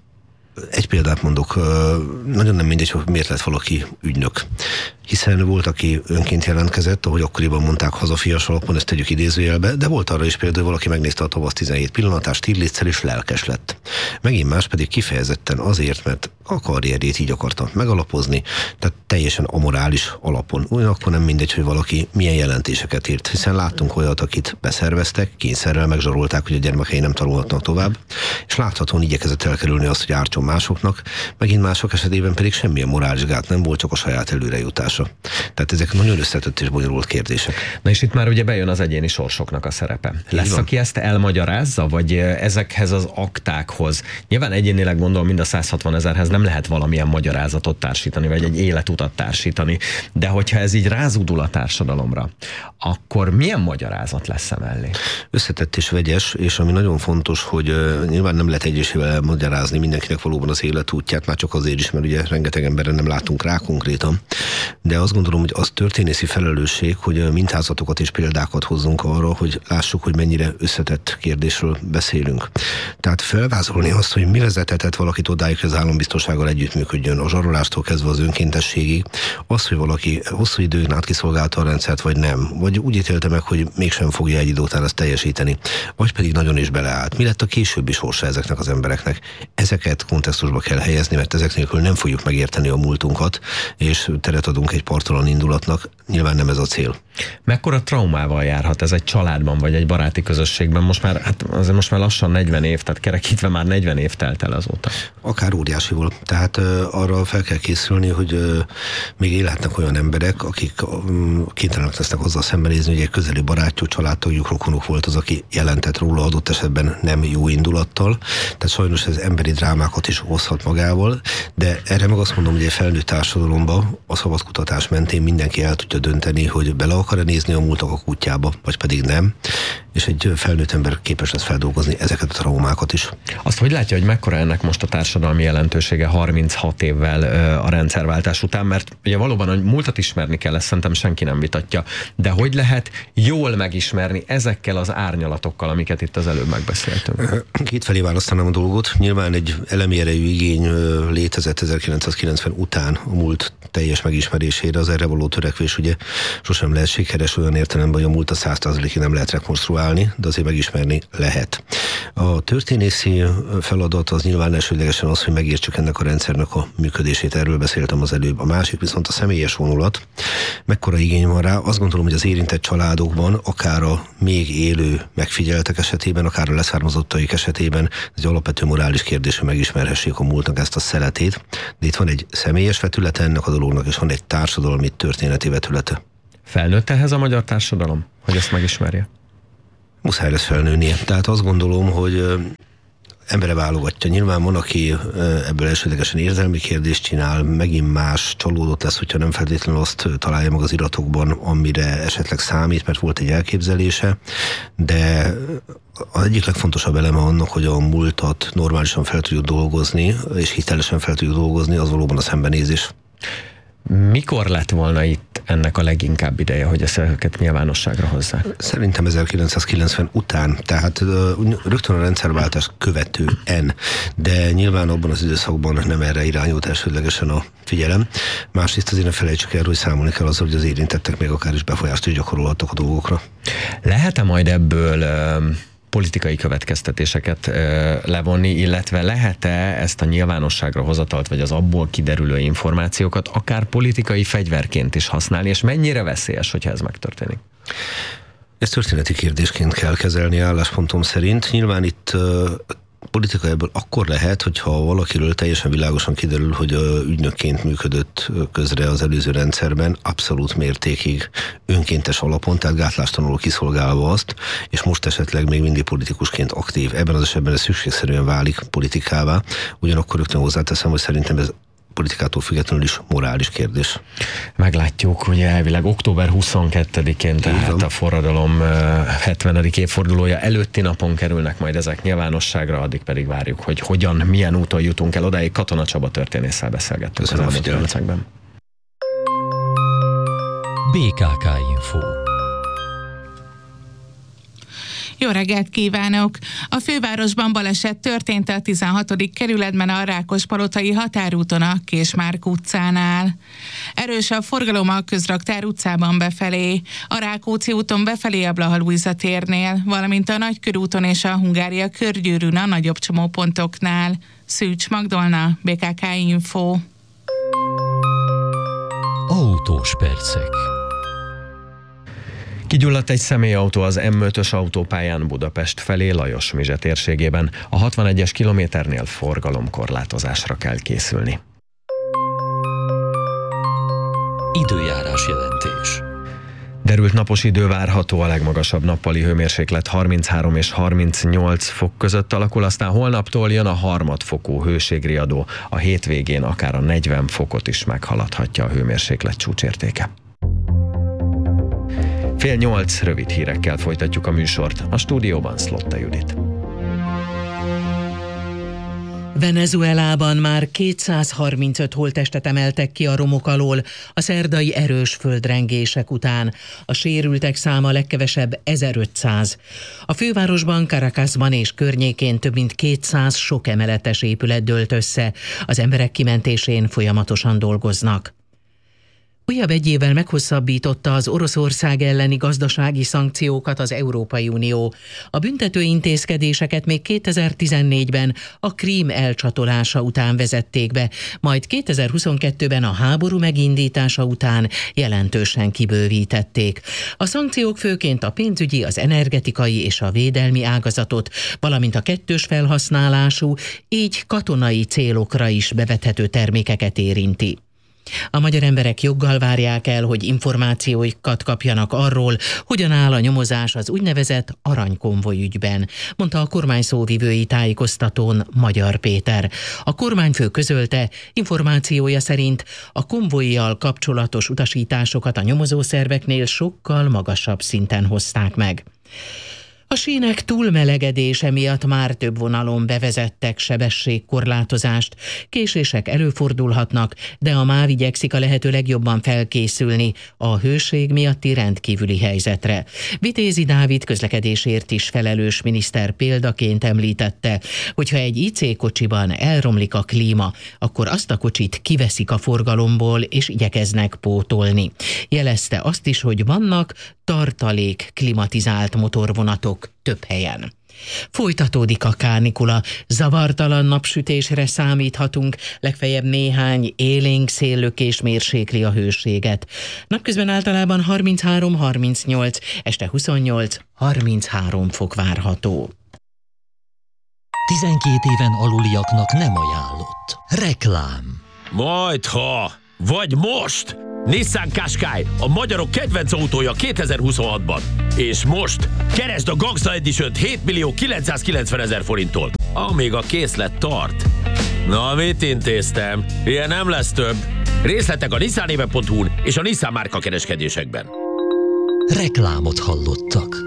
egy példát mondok, nagyon nem mindegy, hogy miért lett valaki ügynök. Hiszen volt, aki önként jelentkezett, ahogy akkoriban mondták, hazafias alapon, ezt tegyük idézőjelbe, de volt arra is például, hogy valaki megnézte a Tavasz 17 pillanatát, Stirlitzsel és lelkes lett. Megint más pedig kifejezetten azért, mert a karrierjét így akarta megalapozni, tehát teljesen amorális alapon. Ugyanakkor nem mindegy, hogy valaki milyen jelentéseket írt, hiszen láttunk olyat, akit beszerveztek, kényszerrel megzsarolták, hogy a gyermekei nem tanulhatnak tovább, és láthatóan igyekezett elkerülni azt, hogy ártson másoknak, megint mások esetében pedig semmilyen morális gát nem volt, csak a saját előrejutása. Tehát ezek nagyon összetett és bonyolult kérdések. Na és itt már ugye bejön az egyéni sorsoknak a szerepe. Lesz, aki ezt elmagyarázza, vagy ezekhez az aktákhoz? Nyilván egyénileg gondolom, mind a 160 000-hez nem lehet valamilyen magyarázatot társítani, vagy egy életutat társítani, de hogyha ez így rázúdul a társadalomra, akkor milyen magyarázat lesz emellé? Összetett és vegyes, és ami nagyon fontos, hogy nyilván nem lehet egyesével elmagyarázni mindenkinek valóban az életútját, már csak azért is, mert ugye rengeteg emberre nem látunk rá konkrétan, de azt gondolom, hogy az történészi felelősség, hogy mintázatokat és példákat hozzunk arra, hogy lássuk, hogy mennyire összetett kérdésről beszélünk. Tehát felvázolni azt, hogy mi vezethetett valakit odáig, hogy az állambiztonsággal együttműködjön, a zsarolástól kezdve az önkéntességig, az, hogy valaki hosszú időn át kiszolgálta a rendszert, vagy nem, vagy úgy ítélte meg, hogy mégsem fogja egy idő után ezt teljesíteni, vagy pedig nagyon is beleállt. Mi lett a későbbi sorsa ezeknek az embereknek? Ezeket kontextusba kell helyezni, mert ezek nélkül nem fogjuk megérteni a múltunkat, és teret adunk egy partalan indulatnak, nyilván nem ez a cél. Mekkora traumával járhat ez egy családban, vagy egy baráti közösségben? Most már lassan 40 év, tehát kerekítve már 40 év telt el azóta. Akár óriásival. Tehát arra fel kell készülni, hogy még élhetnek olyan emberek, akik kénytelenek lesznek azzal szembenézni, hogy egy közeli barátjuk, családtagjuk, rokonuk volt az, aki jelentett róla adott esetben nem jó indulattal. Tehát sajnos ez emberi drámákat is hozhat magával, de erre meg azt mondom, hogy egy felnőtt társadalomban a szabadkutatás mentén mindenki el tudja dönteni, hogy bele akar-e nézni a múltak a kutyába, vagy pedig nem. és egy felnőtt ember képes lesz feldolgozni ezeket a traumákat is. Azt hogy látja, hogy mekkora ennek most a társadalmi jelentősége 36 évvel a rendszerváltás után, mert ugye valóban, hogy múltat ismerni kell, ezt szerintem senki nem vitatja, de hogy lehet jól megismerni ezekkel az árnyalatokkal, amiket itt az előbb megbeszéltünk? Kétfelé választanám a dolgot. Nyilván egy elemi erejű igény létezett 1990 után a múlt teljes megismerésére, az erre való törekvés ugye sosem lehet sikeres olyan értelemben, hogy a múlt a 100%-ig nem lehet rekonstruálni, de azért megismerni lehet. A történészi feladat az nyilván elsődlegesen az, hogy megértsük ennek a rendszernek a működését, erről beszéltem az előbb. A másik viszont a személyes vonulat. Mekkora igény van rá? Azt gondolom, hogy az érintett családokban, akár a még élő megfigyeltek esetében, akár a leszármazottaik esetében, ez egy alapvető morális kérdés, hogy megismerhessék a múltnak ezt a szeletét. De itt van egy személyes vetülete ennek a dolognak, és van egy társadalmi történeti vetülete. Felnőtt ehhez a magyar társadalom, hogy ezt megismerje? Muszáj lesz felnőnie. Tehát azt gondolom, hogy embere válogatja. Nyilván van, aki ebből elsődlegesen érzelmi kérdést csinál, megint más, csalódott lesz, hogyha nem feltétlenül azt találja meg az iratokban, amire esetleg számít, mert volt egy elképzelése, de az egyik legfontosabb eleme annak, hogy a múltat normálisan fel tudjuk dolgozni, és hitelesen fel tudjuk dolgozni, az valóban a szembenézés. Mikor lett volna itt ennek a leginkább ideje, hogy ezeket nyilvánosságra hozzák? Szerintem 1990 után, tehát rögtön a rendszerváltást követően, de nyilván abban az időszakban nem erre irányult elsődlegesen a figyelem. Másrészt azért ne felejtsük el, hogy számolni kell azzal, hogy az érintettek még akár is befolyást is gyakorolhattak a dolgokra. Lehet-e majd ebből politikai következtetéseket levonni, illetve lehet-e ezt a nyilvánosságra hozatalt, vagy az abból kiderülő információkat akár politikai fegyverként is használni, és mennyire veszélyes, hogyha ez megtörténik? Ezt történeti kérdésként kell kezelni álláspontom szerint. Nyilván itt politika ebből akkor lehet, hogyha valakiről teljesen világosan kiderül, hogy ügynökként működött közre az előző rendszerben, abszolút mértékig önkéntes alapon, tehát gátlástalanul kiszolgálva azt, és most esetleg még mindig politikusként aktív. Ebben az esetben ez szükségszerűen válik politikává. Ugyanakkor rögtön hozzáteszem, hogy szerintem ez politikától függetlenül is morális kérdés. Meglátjuk, ugye elvileg október 22-én, tehát a forradalom 70. évfordulója előtti napon kerülnek majd ezek nyilvánosságra, addig pedig várjuk, hogy hogyan, milyen úton jutunk el odáig. Katona Csaba történésszel beszélgettünk az elmúlt percekben. BKK Info. Jó reggelt kívánok! A fővárosban baleset történt a 16. kerületben a Rákospalotai határúton a Késmárk utcánál. Erős a forgalom a Közraktár utcában befelé, a Rákóczi úton befelé a Blaha Lujza térnél, valamint a Nagykörúton és a Hungária körgyűrűn a nagyobb csomópontoknál. Szűcs Magdolna, BKK Info. Autós percek. Kigyulladt egy személyautó az M5-ös autópályán Budapest felé Lajos-Mizse térségében. A 61-es kilométernél forgalomkorlátozásra kell készülni. Időjárás jelentés. Derült napos idő várható, a legmagasabb nappali hőmérséklet 33 és 38 fok között alakul, aztán holnaptól jön a harmadfokú hőségriadó, a hétvégén akár a 40 fokot is meghaladhatja a hőmérséklet csúcsértéke. 7:30 rövid hírekkel folytatjuk a műsort. A stúdióban Szlotta Judit. Venezuelában már 235 holttestet emeltek ki a romok alól a szerdai erős földrengések után. A sérültek száma legkevesebb 1500. A fővárosban, Caracasban és környékén több mint 200 sok emeletes épület dőlt össze. Az emberek kimentésén folyamatosan dolgoznak. Újabb egy évvel meghosszabbította az Oroszország elleni gazdasági szankciókat az Európai Unió. A büntető intézkedéseket még 2014-ben a Krím elcsatolása után vezették be, majd 2022-ben a háború megindítása után jelentősen kibővítették. A szankciók főként a pénzügyi, az energetikai és a védelmi ágazatot, valamint a kettős felhasználású, így katonai célokra is bevethető termékeket érinti. A magyar emberek joggal várják el, hogy információikat kapjanak arról, hogyan áll a nyomozás az úgynevezett aranykonvoj ügyben, mondta a kormány szóvivői tájékoztatón Magyar Péter. A kormányfő közölte, információja szerint a konvojjal kapcsolatos utasításokat a nyomozószerveknél sokkal magasabb szinten hozták meg. A sínek túlmelegedése miatt már több vonalon bevezettek sebességkorlátozást. Késések előfordulhatnak, de a MÁV igyekszik a lehető legjobban felkészülni a hőség miatti rendkívüli helyzetre. Vitézi Dávid közlekedésért is felelős miniszter példaként említette, hogyha egy IC kocsiban elromlik a klíma, akkor azt a kocsit kiveszik a forgalomból és igyekeznek pótolni. Jelezte azt is, hogy vannak tartalék klimatizált motorvonatok több helyen. Folytatódik a kánikula, zavartalan napsütésre számíthatunk, legfeljebb néhány élénk széllökés mérsékli a hőséget. Napközben általában 33-38, este 28-33 fok várható. 12 éven aluliaknak nem ajánlott. Reklám. Majdha, vagy most! Nissan Qashqai, a magyarok kedvenc autója 2026-ban. És most keresd a Gangsta Edition-t 7.990.000 forinttól, amíg a készlet tart. Na, mit intéztem? Ilyen nem lesz több. Részletek a nissanéve.hu-n és a Nissan márka kereskedésekben. Reklámot hallottak.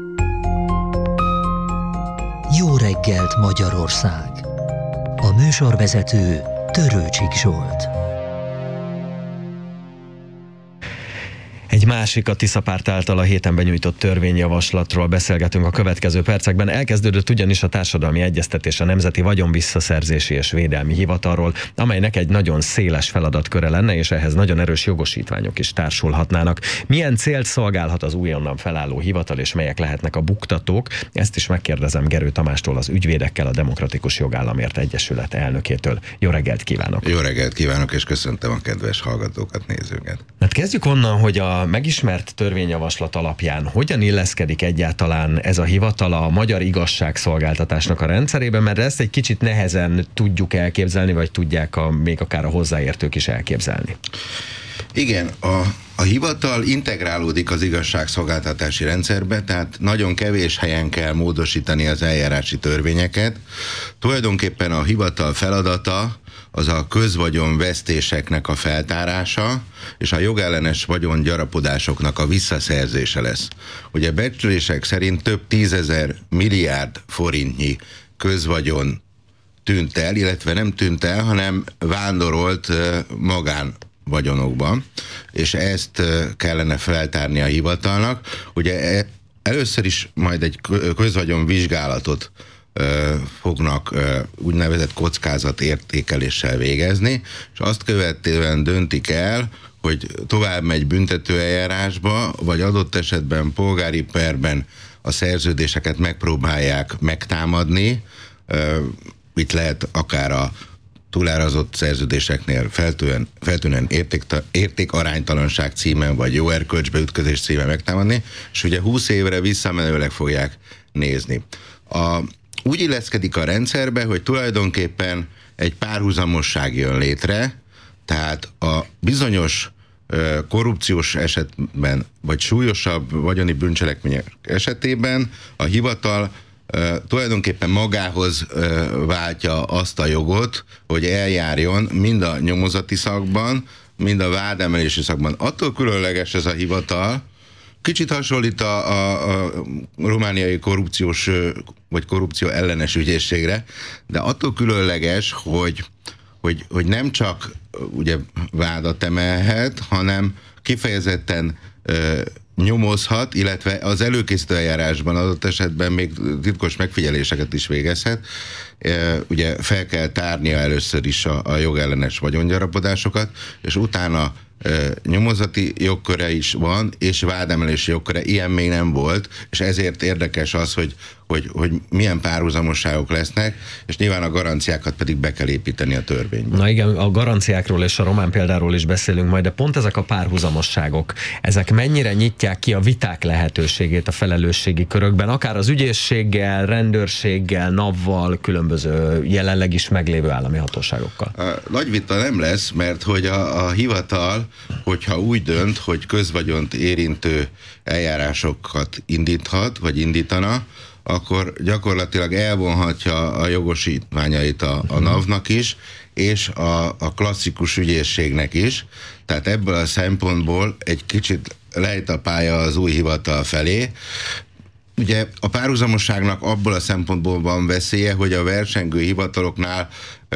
Jó reggelt, Magyarország! A műsorvezető Törőcsik Zsolt. Egy másik a Tisza párt által a héten benyújtott törvényjavaslatról beszélgetünk a következő percekben. Elkezdődött ugyanis a társadalmi egyeztetés a Nemzeti Vagyonvisszaszerzési és Védelmi Hivatalról, amelynek egy nagyon széles feladatköre lenne, és ehhez nagyon erős jogosítványok is társulhatnának. Milyen célt szolgálhat az újonnan felálló hivatal, és melyek lehetnek a buktatók? Ezt is megkérdezem Gerő Tamástól, az Ügyvédekkel a Demokratikus Jogállamért Egyesület elnökétől. Jó reggelt kívánok! Jó reggelt kívánok, és köszöntöm a kedves hallgatókat, nézőket. Hát kezdjük onnan, hogy a megismert törvényjavaslat alapján hogyan illeszkedik egyáltalán ez a hivatal a magyar igazságszolgáltatásnak a rendszerében, mert ezt egy kicsit nehezen tudjuk elképzelni, vagy tudják még akár a hozzáértők is elképzelni. Igen, a hivatal integrálódik az igazságszolgáltatási rendszerbe, tehát nagyon kevés helyen kell módosítani az eljárási törvényeket. Tulajdonképpen a hivatal feladata az a közvagyon vesztéseknek a feltárása, és a jogellenes vagyongyarapodásoknak a visszaszerzése lesz. Ugye becslések szerint több 10 000 milliárd forintnyi közvagyon tűnt el, illetve nem tűnt el, hanem vándorolt magánvagyonokban, és ezt kellene feltárni a hivatalnak. Ugye először is majd egy közvagyon vizsgálatot fognak úgynevezett kockázatértékeléssel végezni, és azt követően döntik el, hogy tovább megy büntetőeljárásba, vagy adott esetben polgári perben a szerződéseket megpróbálják megtámadni. Itt lehet akár a túlárazott szerződéseknél feltűnően értékaránytalanság címen, vagy jó erkölcsbe ütközés címen megtámadni, és ugye 20 évre visszamenőleg fogják nézni. Úgy illeszkedik a rendszerbe, hogy tulajdonképpen egy párhuzamosság jön létre, tehát a bizonyos korrupciós esetben, vagy súlyosabb vagyoni bűncselekmények esetében a hivatal tulajdonképpen magához váltja azt a jogot, hogy eljárjon mind a nyomozati szakban, mind a vádemelési szakban. Attól különleges ez a hivatal, kicsit hasonlít a romániai korrupciós vagy korrupció ellenes ügyészségre, de attól különleges, hogy nem csak ugye vádat emelhet, hanem kifejezetten nyomozhat, illetve az előkészítő eljárásban adott esetben még titkos megfigyeléseket is végezhet. Ugye fel kell tárnia először is a jogellenes vagyongyarapodásokat, és utána nyomozati jogköre is van, és vádemelési jogköre, ilyen még nem volt, és ezért érdekes az, hogy milyen párhuzamosságok lesznek, és nyilván a garanciákat pedig be kell építeni a törvénybe. Na igen, a garanciákról és a román példáról is beszélünk majd, de pont ezek a párhuzamosságok, ezek mennyire nyitják ki a viták lehetőségét a felelősségi körökben, akár az ügyészséggel, rendőrséggel, NAV-val, különböző jelenleg is meglévő állami hatóságokkal? Nagy vita nem lesz, mert hogy a hivatal, hogyha úgy dönt, hogy közvagyont érintő eljárásokat indíthat, vagy indítana, akkor gyakorlatilag elvonhatja a jogosítványait a NAV-nak is, és a klasszikus ügyészségnek is. Tehát ebből a szempontból egy kicsit lejt a pálya az új hivatal felé. ugye a párhuzamosságnak abból a szempontból van veszélye, hogy a versengő hivataloknál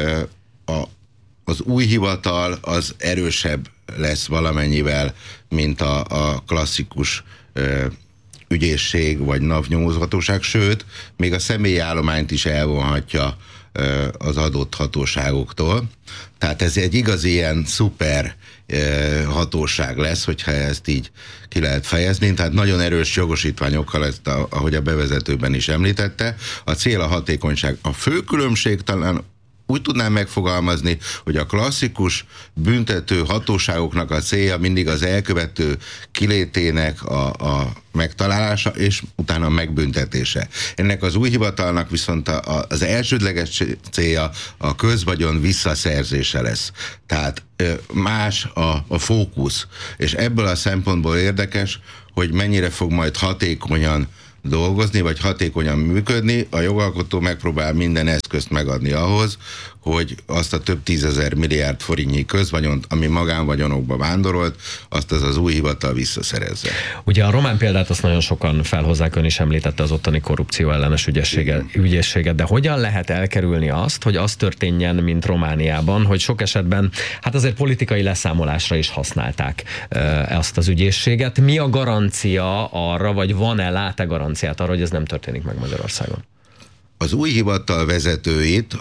az új hivatal az erősebb lesz valamennyivel, mint a klasszikus ügyészség vagy NAV nyomozhatóság, sőt, még a személyi állományt is elvonhatja az adott hatóságoktól. Tehát ez egy igazi ilyen szuper hatóság lesz, hogyha ezt így ki lehet fejezni. Tehát nagyon erős jogosítványokkal, ezt ahogy a bevezetőben is említette. A cél a hatékonyság. A fő különbség talán úgy tudnám megfogalmazni, hogy a klasszikus büntető hatóságoknak a célja mindig az elkövető kilétének a megtalálása, és utána a megbüntetése. Ennek az új hivatalnak viszont az elsődleges célja a közvagyon visszaszerzése lesz. Tehát más a fókusz. És ebből a szempontból érdekes, hogy mennyire fog majd hatékonyan dolgozni, vagy hatékonyan működni. A jogalkotó megpróbál minden eszközt megadni ahhoz, hogy azt a több 10 000 milliárd forintnyi közvagyont, ami magánvagyonokba vándorolt, azt az új hivatal visszaszerezze. Ugye a román példát azt nagyon sokan felhozzák, ön is említette az ottani korrupció ellenes ügyészséget, de hogyan lehet elkerülni azt, hogy az történjen, mint Romániában, hogy sok esetben hát azért politikai leszámolásra is használták ezt az ügyészséget. Mi a garancia arra, vagy van-e, lát-e garanciát arra, hogy ez nem történik meg Magyarországon? Az új hivatal vezetőit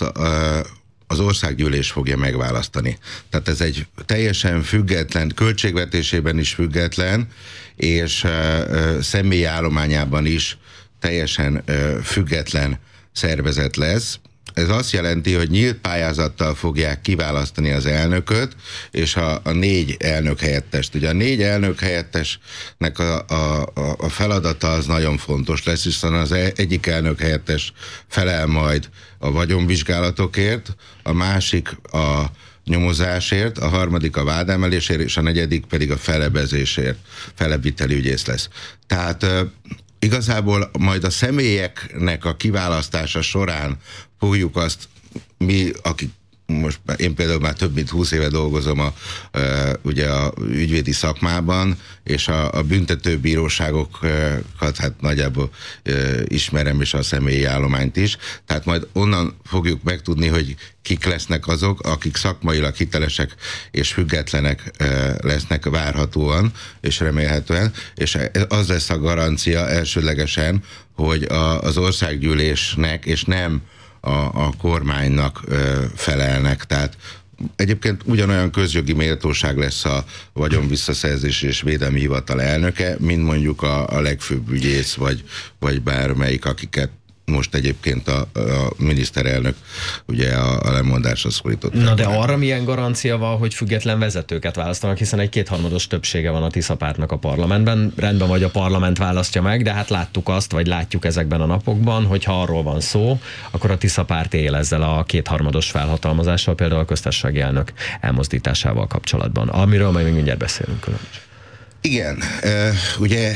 az országgyűlés fogja megválasztani. Tehát ez egy teljesen független, költségvetésében is független, és személyi állományában is teljesen független szervezet lesz. Ez azt jelenti, hogy nyílt pályázattal fogják kiválasztani az elnököt, és a 4 elnök helyettest. Ugye a 4 elnök helyettesnek a feladata az nagyon fontos lesz, hiszen az egyik elnök helyettes felel majd a vagyonvizsgálatokért, a másik a nyomozásért, a harmadik a vádemelésért, és a negyedik pedig a felebezésért, felebbviteli ügyész lesz. Tehát igazából majd a személyeknek a kiválasztása során fogjuk azt, mi, akik most én például már több mint 20 éve dolgozom ugye a ügyvédi szakmában, és a büntetőbíróságokat hát nagyjából ismerem, és a személyi állományt is. Tehát majd onnan fogjuk megtudni, hogy kik lesznek azok, akik szakmailag hitelesek és függetlenek lesznek várhatóan, és remélhetően, és az lesz a garancia elsődlegesen, hogy az országgyűlésnek, és nem a kormánynak felelnek. Tehát egyébként ugyanolyan közjogi méltóság lesz a vagyonvisszaszerzés és védelmi hivatal elnöke, mint mondjuk a legfőbb ügyész, vagy bármelyik, akiket most egyébként a miniszterelnök ugye a lemondásra szólított. Na de arra milyen garancia van, hogy független vezetőket választanak, hiszen egy 2/3 többsége van a Tisza pártnak a parlamentben. Rendben, vagy a parlament választja meg, de hát láttuk azt, vagy látjuk ezekben a napokban, hogy ha arról van szó, akkor a Tisza párt él ezzel a 2/3 felhatalmazással, például a köztársasági elnök elmozdításával kapcsolatban. Amiről majd még mindjárt beszélünk különben. Igen, ugye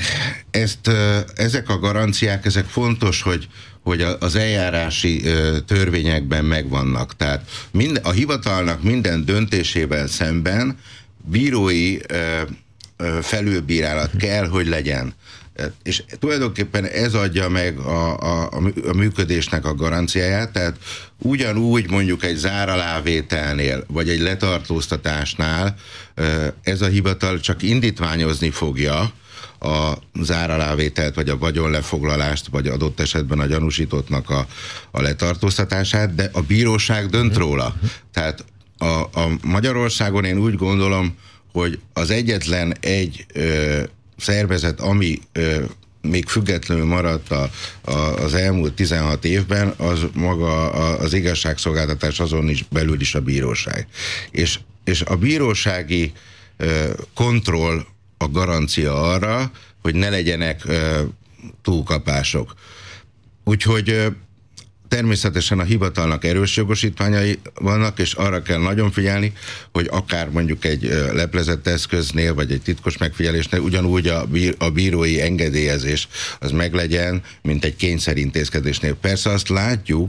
ezek a garanciák, ezek fontos, hogy az eljárási törvényekben megvannak. Tehát a hivatalnak minden döntésével szemben bírói felülbírálat kell, hogy legyen. És tulajdonképpen ez adja meg a működésnek a garanciáját, tehát ugyanúgy mondjuk egy záralávételnél, vagy egy letartóztatásnál ez a hivatal csak indítványozni fogja a záralávételt, vagy a vagyonlefoglalást, vagy adott esetben a gyanúsítottnak a letartóztatását, de a bíróság dönt róla. Tehát a Magyarországon én úgy gondolom, hogy az egyetlen egy szervezet, ami még függetlenül maradt az elmúlt 16 évben, az maga az igazságszolgáltatás, azon is belül is a bíróság. És a bírósági kontroll a garancia arra, hogy ne legyenek túlkapások. Úgyhogy természetesen a hivatalnak erős jogosítványai vannak, és arra kell nagyon figyelni, hogy akár mondjuk egy leplezett eszköznél, vagy egy titkos megfigyelésnél ugyanúgy a bírói engedélyezés az meglegyen, mint egy kényszerintézkedésnél. Persze azt látjuk,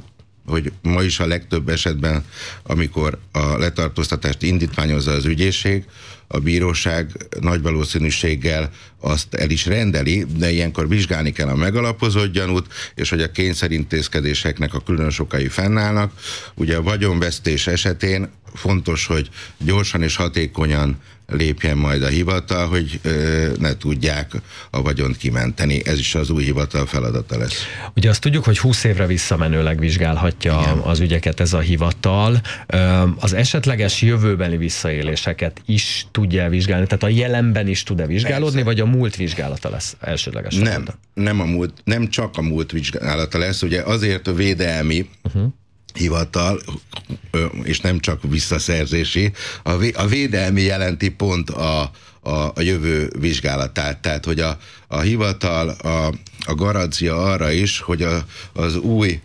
hogy ma is a legtöbb esetben, amikor a letartóztatást indítványozza az ügyészség, a bíróság nagy valószínűséggel azt el is rendeli, de ilyenkor vizsgálni kell a megalapozott gyanút, és hogy a kényszerintézkedéseknek a különös okai fennállnak. Ugye a vagyonvesztés esetén fontos, hogy gyorsan és hatékonyan lépjen majd a hivatal, hogy ne tudják a vagyont kimenteni. Ez is az új hivatal feladata lesz. Ugye azt tudjuk, hogy 20 évre visszamenőleg vizsgálhatja az ügyeket ez a hivatal. Az esetleges jövőbeni visszaéléseket is tudja vizsgálni? Tehát a jelenben is tud-e vizsgálódni, vagy a múlt vizsgálata lesz elsődleges? Nem csak a múlt vizsgálata lesz, ugye azért a védelmi hivatal, és nem csak visszaszerzési, a védelmi jelenti pont a jövő vizsgálatát. Tehát, hogy a hivatal a garancia arra is, hogy az új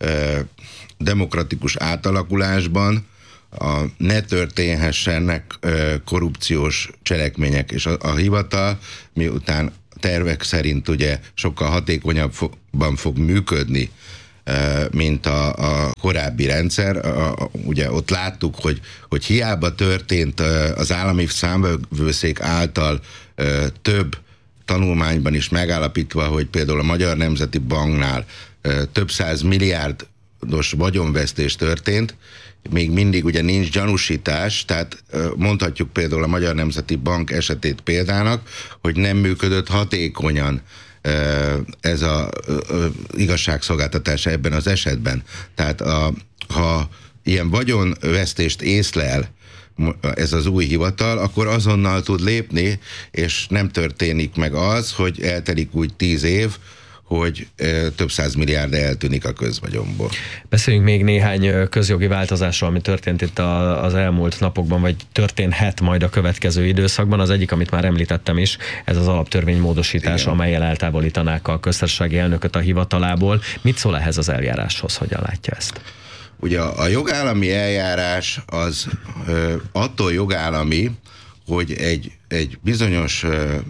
demokratikus átalakulásban ne történhessenek korrupciós cselekmények, és a hivatal miután tervek szerint ugye sokkal hatékonyabban fog működni, mint a korábbi rendszer. Ugye ott láttuk, hogy hiába történt az állami számvevőszék által több tanulmányban is megállapítva, hogy például a Magyar Nemzeti Banknál több 100 milliárdos vagyonvesztés történt, még mindig ugye nincs gyanúsítás, tehát mondhatjuk például a Magyar Nemzeti Bank esetét példának, hogy nem működött hatékonyan ez az igazságszolgáltatás ebben az esetben. Tehát ha ilyen vagyonvesztést észlel ez az új hivatal, akkor azonnal tud lépni, és nem történik meg az, hogy eltelik úgy 10 év, hogy több 100 milliárd eltűnik a közvagyonból. Beszéljünk még néhány közjogi változásról, ami történt itt az elmúlt napokban, vagy történhet majd a következő időszakban. Az egyik, amit már említettem is, ez az alaptörvény módosítás, amellyel eltávolítanák a köztársasági elnököt a hivatalából. Mit szól ehhez az eljáráshoz, hogyan látja ezt? Ugye a jogállami eljárás az attól jogállami, hogy egy bizonyos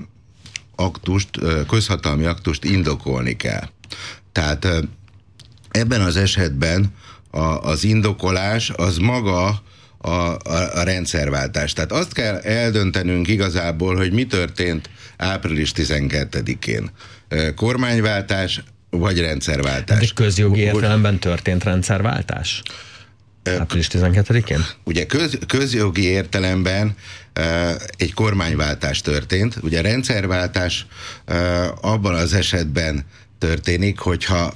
aktust, közhatalmi aktust indokolni kell. Tehát ebben az esetben az indokolás az maga a rendszerváltás. Tehát azt kell eldöntenünk igazából, hogy mi történt április 12-én. Kormányváltás vagy rendszerváltás. De közjogi értelemben történt rendszerváltás? Április 12-én? Ugye közjogi értelemben egy kormányváltás történt. Ugye rendszerváltás abban az esetben történik, hogyha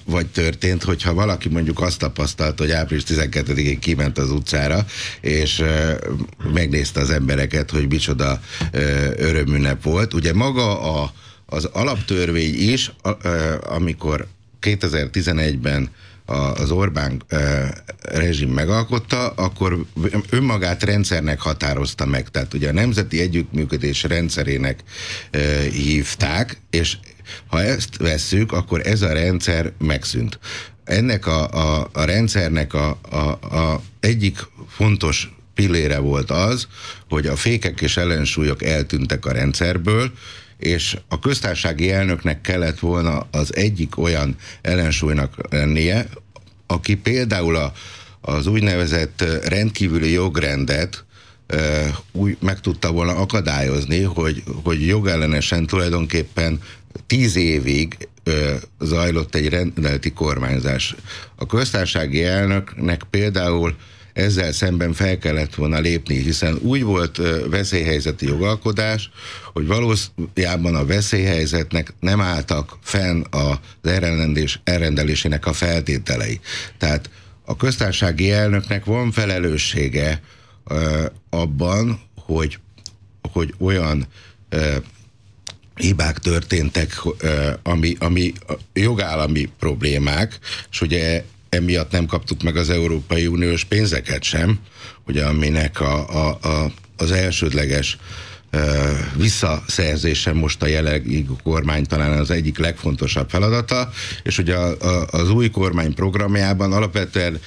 valaki mondjuk azt tapasztalta, hogy április 12-én kiment az utcára, és megnézte az embereket, hogy micsoda örömünnep volt. Ugye maga az alaptörvény is, amikor 2011-ben az Orbán rezsim megalkotta, akkor önmagát rendszernek határozta meg. Tehát ugye a nemzeti együttműködés rendszerének hívták, és ha ezt vesszük, akkor ez a rendszer megszűnt. Ennek a rendszernek a egyik fontos pillére volt az, hogy a fékek és ellensúlyok eltűntek a rendszerből, és a köztársasági elnöknek kellett volna az egyik olyan ellensúlynak lennie, aki például az úgynevezett rendkívüli jogrendet úgy meg tudta volna akadályozni, hogy jogellenesen tulajdonképpen 10 évig zajlott egy rendeleti kormányzás. A köztársasági elnöknek például ezzel szemben fel kellett volna lépni, hiszen úgy volt veszélyhelyzeti jogalkodás, hogy valójában a veszélyhelyzetnek nem álltak fenn az elrendelésének a feltételei. Tehát a köztársasági elnöknek van felelőssége abban, hogy olyan hibák történtek, ami jogállami problémák, és ugye emiatt nem kaptuk meg az Európai Uniós pénzeket sem, ugye aminek az elsődleges visszaszerzése most a jelenlegi kormány talán az egyik legfontosabb feladata, és ugye az új kormány programjában alapvetően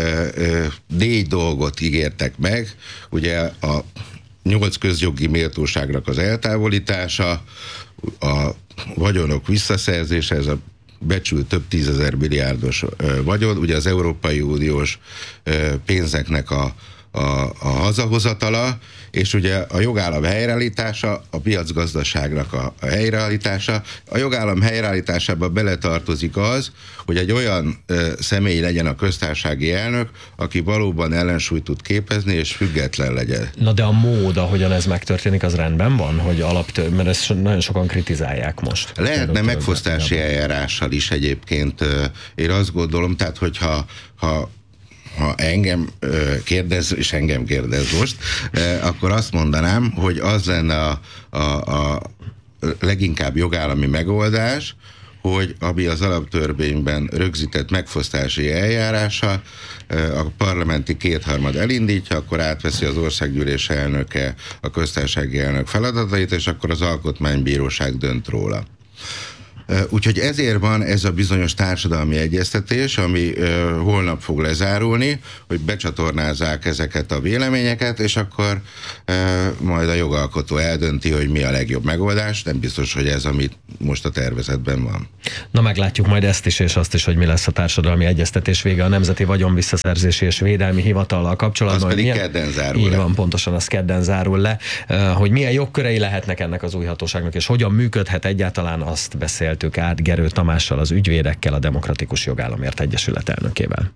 4 dolgot ígértek meg, ugye a 8 közjogi méltóságnak az eltávolítása, a vagyonok visszaszerzése, ez a becsült több 10 000 milliárdos vagyon, ugye az Európai Uniós pénzeknek a hazahozatala, és ugye a jogállam helyreállítása, a piacgazdaságnak a helyreállítása. A jogállam helyreállításába beletartozik az, hogy egy olyan személy legyen a köztársasági elnök, aki valóban ellensúlyt tud képezni, és független legyen. Na de a mód, ahogyan ez megtörténik, az rendben van, hogy mert ezt nagyon sokan kritizálják most. Lehetne megfosztási eljárással is egyébként. Én azt gondolom, tehát hogyha ha engem kérdez, és engem kérdez most, akkor azt mondanám, hogy az lenne a leginkább jogállami megoldás, hogy ami az alaptörvényben rögzített megfosztási eljárása, a parlamenti kétharmad elindítja, akkor átveszi az országgyűlés elnöke a köztársasági elnök feladatait, és akkor az alkotmánybíróság dönt róla. Úgyhogy ezért van ez a bizonyos társadalmi egyeztetés, ami holnap fog lezárulni, hogy becsatornázzák ezeket a véleményeket, és akkor majd a jogalkotó eldönti, hogy mi a legjobb megoldás. Nem biztos, hogy ez, amit most a tervezetben van. Na meglátjuk majd ezt is, és azt is, hogy mi lesz a társadalmi egyeztetés vége a Nemzeti Vagyonvisszaszerzési és Védelmi Hivatallal kapcsolatban. Az pedig kedden zárul le. Így le. van, pontosan az kedden zárul le. Hogy milyen jogkörei lehetnek ennek az új hatóságnak, és hogyan működhet egyáltalán, azt beszéltük át Gerő Tamással, az Ügyvédekkel, a Demokratikus Jogállamért Egyesület elnökével.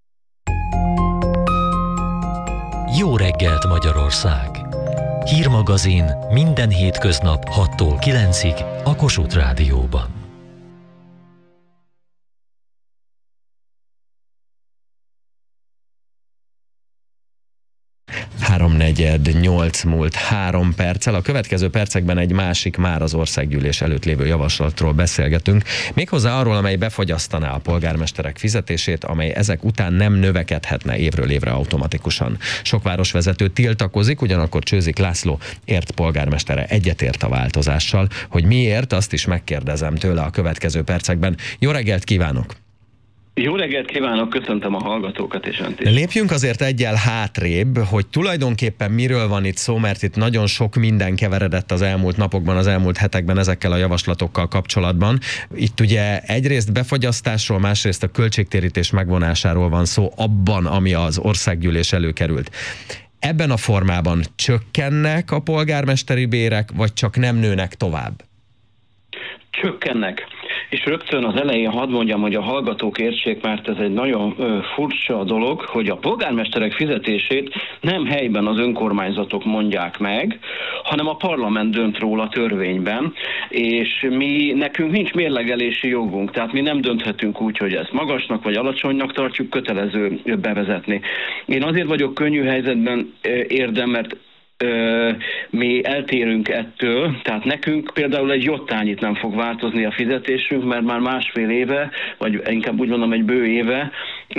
Jó reggelt Magyarország! Hírmagazin minden hétköznap 6-tól 9-ig a Kossuth Rádióban. 3:48 múlt 3 perccel. A következő percekben egy másik, már az országgyűlés előtt lévő javaslatról beszélgetünk, méghozzá arról, amely befagyasztaná a polgármesterek fizetését, amely ezek után nem növekedhetne évről évre automatikusan. Sok városvezető tiltakozik, ugyanakkor Csőzik László ért polgármestere egyetért a változással. Hogy miért, azt is megkérdezem tőle a következő percekben. Jó reggelt kívánok! Jó reggelt kívánok, köszöntöm a hallgatókat és önt is. Lépjünk azért egyel hátrébb, hogy tulajdonképpen miről van itt szó, mert itt nagyon sok minden keveredett az elmúlt napokban, az elmúlt hetekben ezekkel a javaslatokkal kapcsolatban. Itt ugye egyrészt befagyasztásról, másrészt a költségtérítés megvonásáról van szó abban, ami az országgyűlés előkerült. Ebben a formában csökkennek a polgármesteri bérek, vagy csak nem nőnek tovább? Csökkennek. És rögtön az elején hadd mondjam, hogy a hallgatók értsék, mert ez egy nagyon furcsa dolog, hogy a polgármesterek fizetését nem helyben az önkormányzatok mondják meg, hanem a parlament dönt róla törvényben, és nekünk nincs mérlegelési jogunk, tehát mi nem dönthetünk úgy, hogy ezt magasnak vagy alacsonynak tartjuk, kötelező bevezetni. Én azért vagyok könnyű helyzetben mert mi eltérünk ettől, tehát nekünk például egy jottányit nem fog változni a fizetésünk, mert már másfél éve, vagy inkább úgy mondom egy bő éve,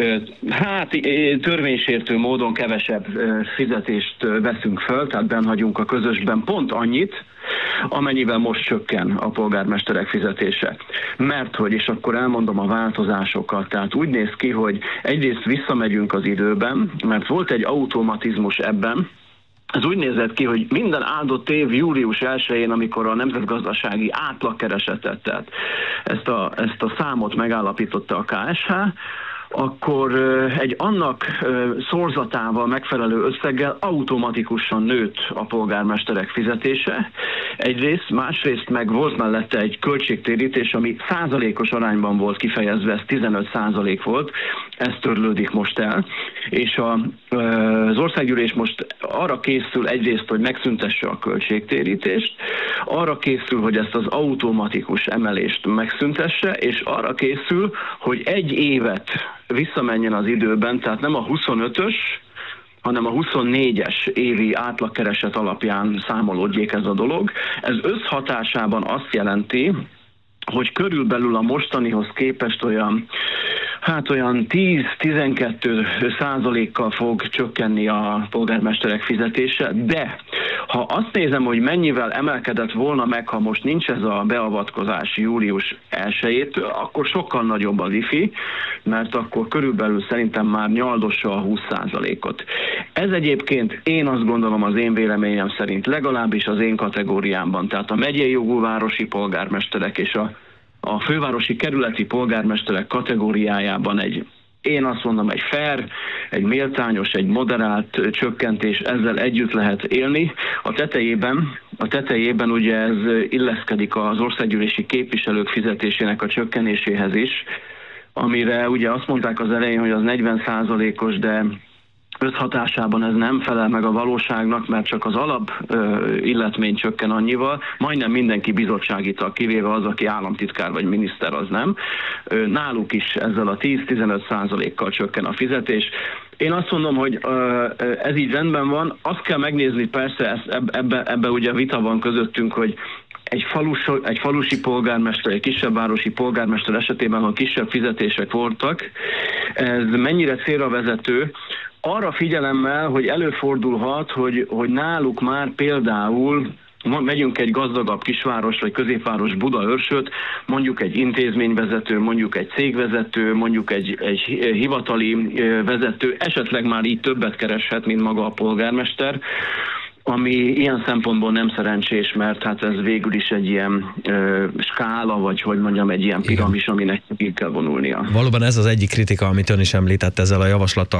törvénysértő módon kevesebb fizetést veszünk föl, tehát bennhagyunk a közösben pont annyit, amennyivel most csökken a polgármesterek fizetése. Mert hogy, és akkor elmondom a változásokat, tehát úgy néz ki, hogy egyrészt visszamegyünk az időben, mert volt egy automatizmus ebben. Ez úgy nézett ki, hogy minden áldott év július 1-én, amikor a nemzetgazdasági átlagkeresetet, tehát ezt a számot megállapította a KSH, akkor egy annak szorzatával megfelelő összeggel automatikusan nőtt a polgármesterek fizetése. Egyrészt, másrészt meg volt mellette egy költségtérítés, ami százalékos arányban volt kifejezve, ez 15% volt, ez törlődik most el. És az országgyűlés most arra készül egyrészt, hogy megszüntesse a költségtérítést, arra készül, hogy ezt az automatikus emelést megszüntesse, és arra készül, hogy egy évet visszamenjen az időben, tehát nem a 25-ös, hanem a 24-es évi átlagkereset alapján számolódjék ez a dolog. Ez összhatásában azt jelenti, hogy körülbelül a mostanihoz képest olyan 10-12% fog csökkenni a polgármesterek fizetése, de ha azt nézem, hogy mennyivel emelkedett volna meg, ha most nincs ez a beavatkozás július 1-től, akkor sokkal nagyobb az IFI, mert akkor körülbelül szerintem már nyaldossa a 20%-ot. Ez egyébként én azt gondolom, az én véleményem szerint legalábbis az én kategóriámban, tehát a megyei jogú városi polgármesterek és a a fővárosi kerületi polgármesterek kategóriájában én azt mondom, egy fair, egy méltányos, egy moderált csökkentés, ezzel együtt lehet élni. A tetejében ugye ez illeszkedik az országgyűlési képviselők fizetésének a csökkenéséhez is, amire ugye azt mondták az elején, hogy az 40%-os, de összhatásában ez nem felel meg a valóságnak, mert csak az alap illetmény csökken annyival, majdnem mindenki bizottsági tag, kivéve az, aki államtitkár vagy miniszter, az nem. Náluk is ezzel a 10-15%-kal csökken a fizetés. Én azt mondom, hogy ez így rendben van. Azt kell megnézni, persze, ebbe ugye vita van közöttünk, hogy egy falusi polgármester, egy kisebb városi polgármester esetében, ha kisebb fizetések voltak, ez mennyire célra vezető, arra figyelemmel, hogy előfordulhat, hogy náluk már például megyünk egy gazdagabb kisváros vagy középváros Budaörsöt, mondjuk egy intézményvezető, mondjuk egy cégvezető, mondjuk egy hivatali vezető, esetleg már így többet kereshet, mint maga a polgármester, ami ilyen szempontból nem szerencsés, mert hát ez végül is egy ilyen skála, vagy hogy mondjam, egy ilyen piramis, aminek ki kell vonulnia. Valóban ez az egyik kritika, amit ön is említett ezzel a javaslattal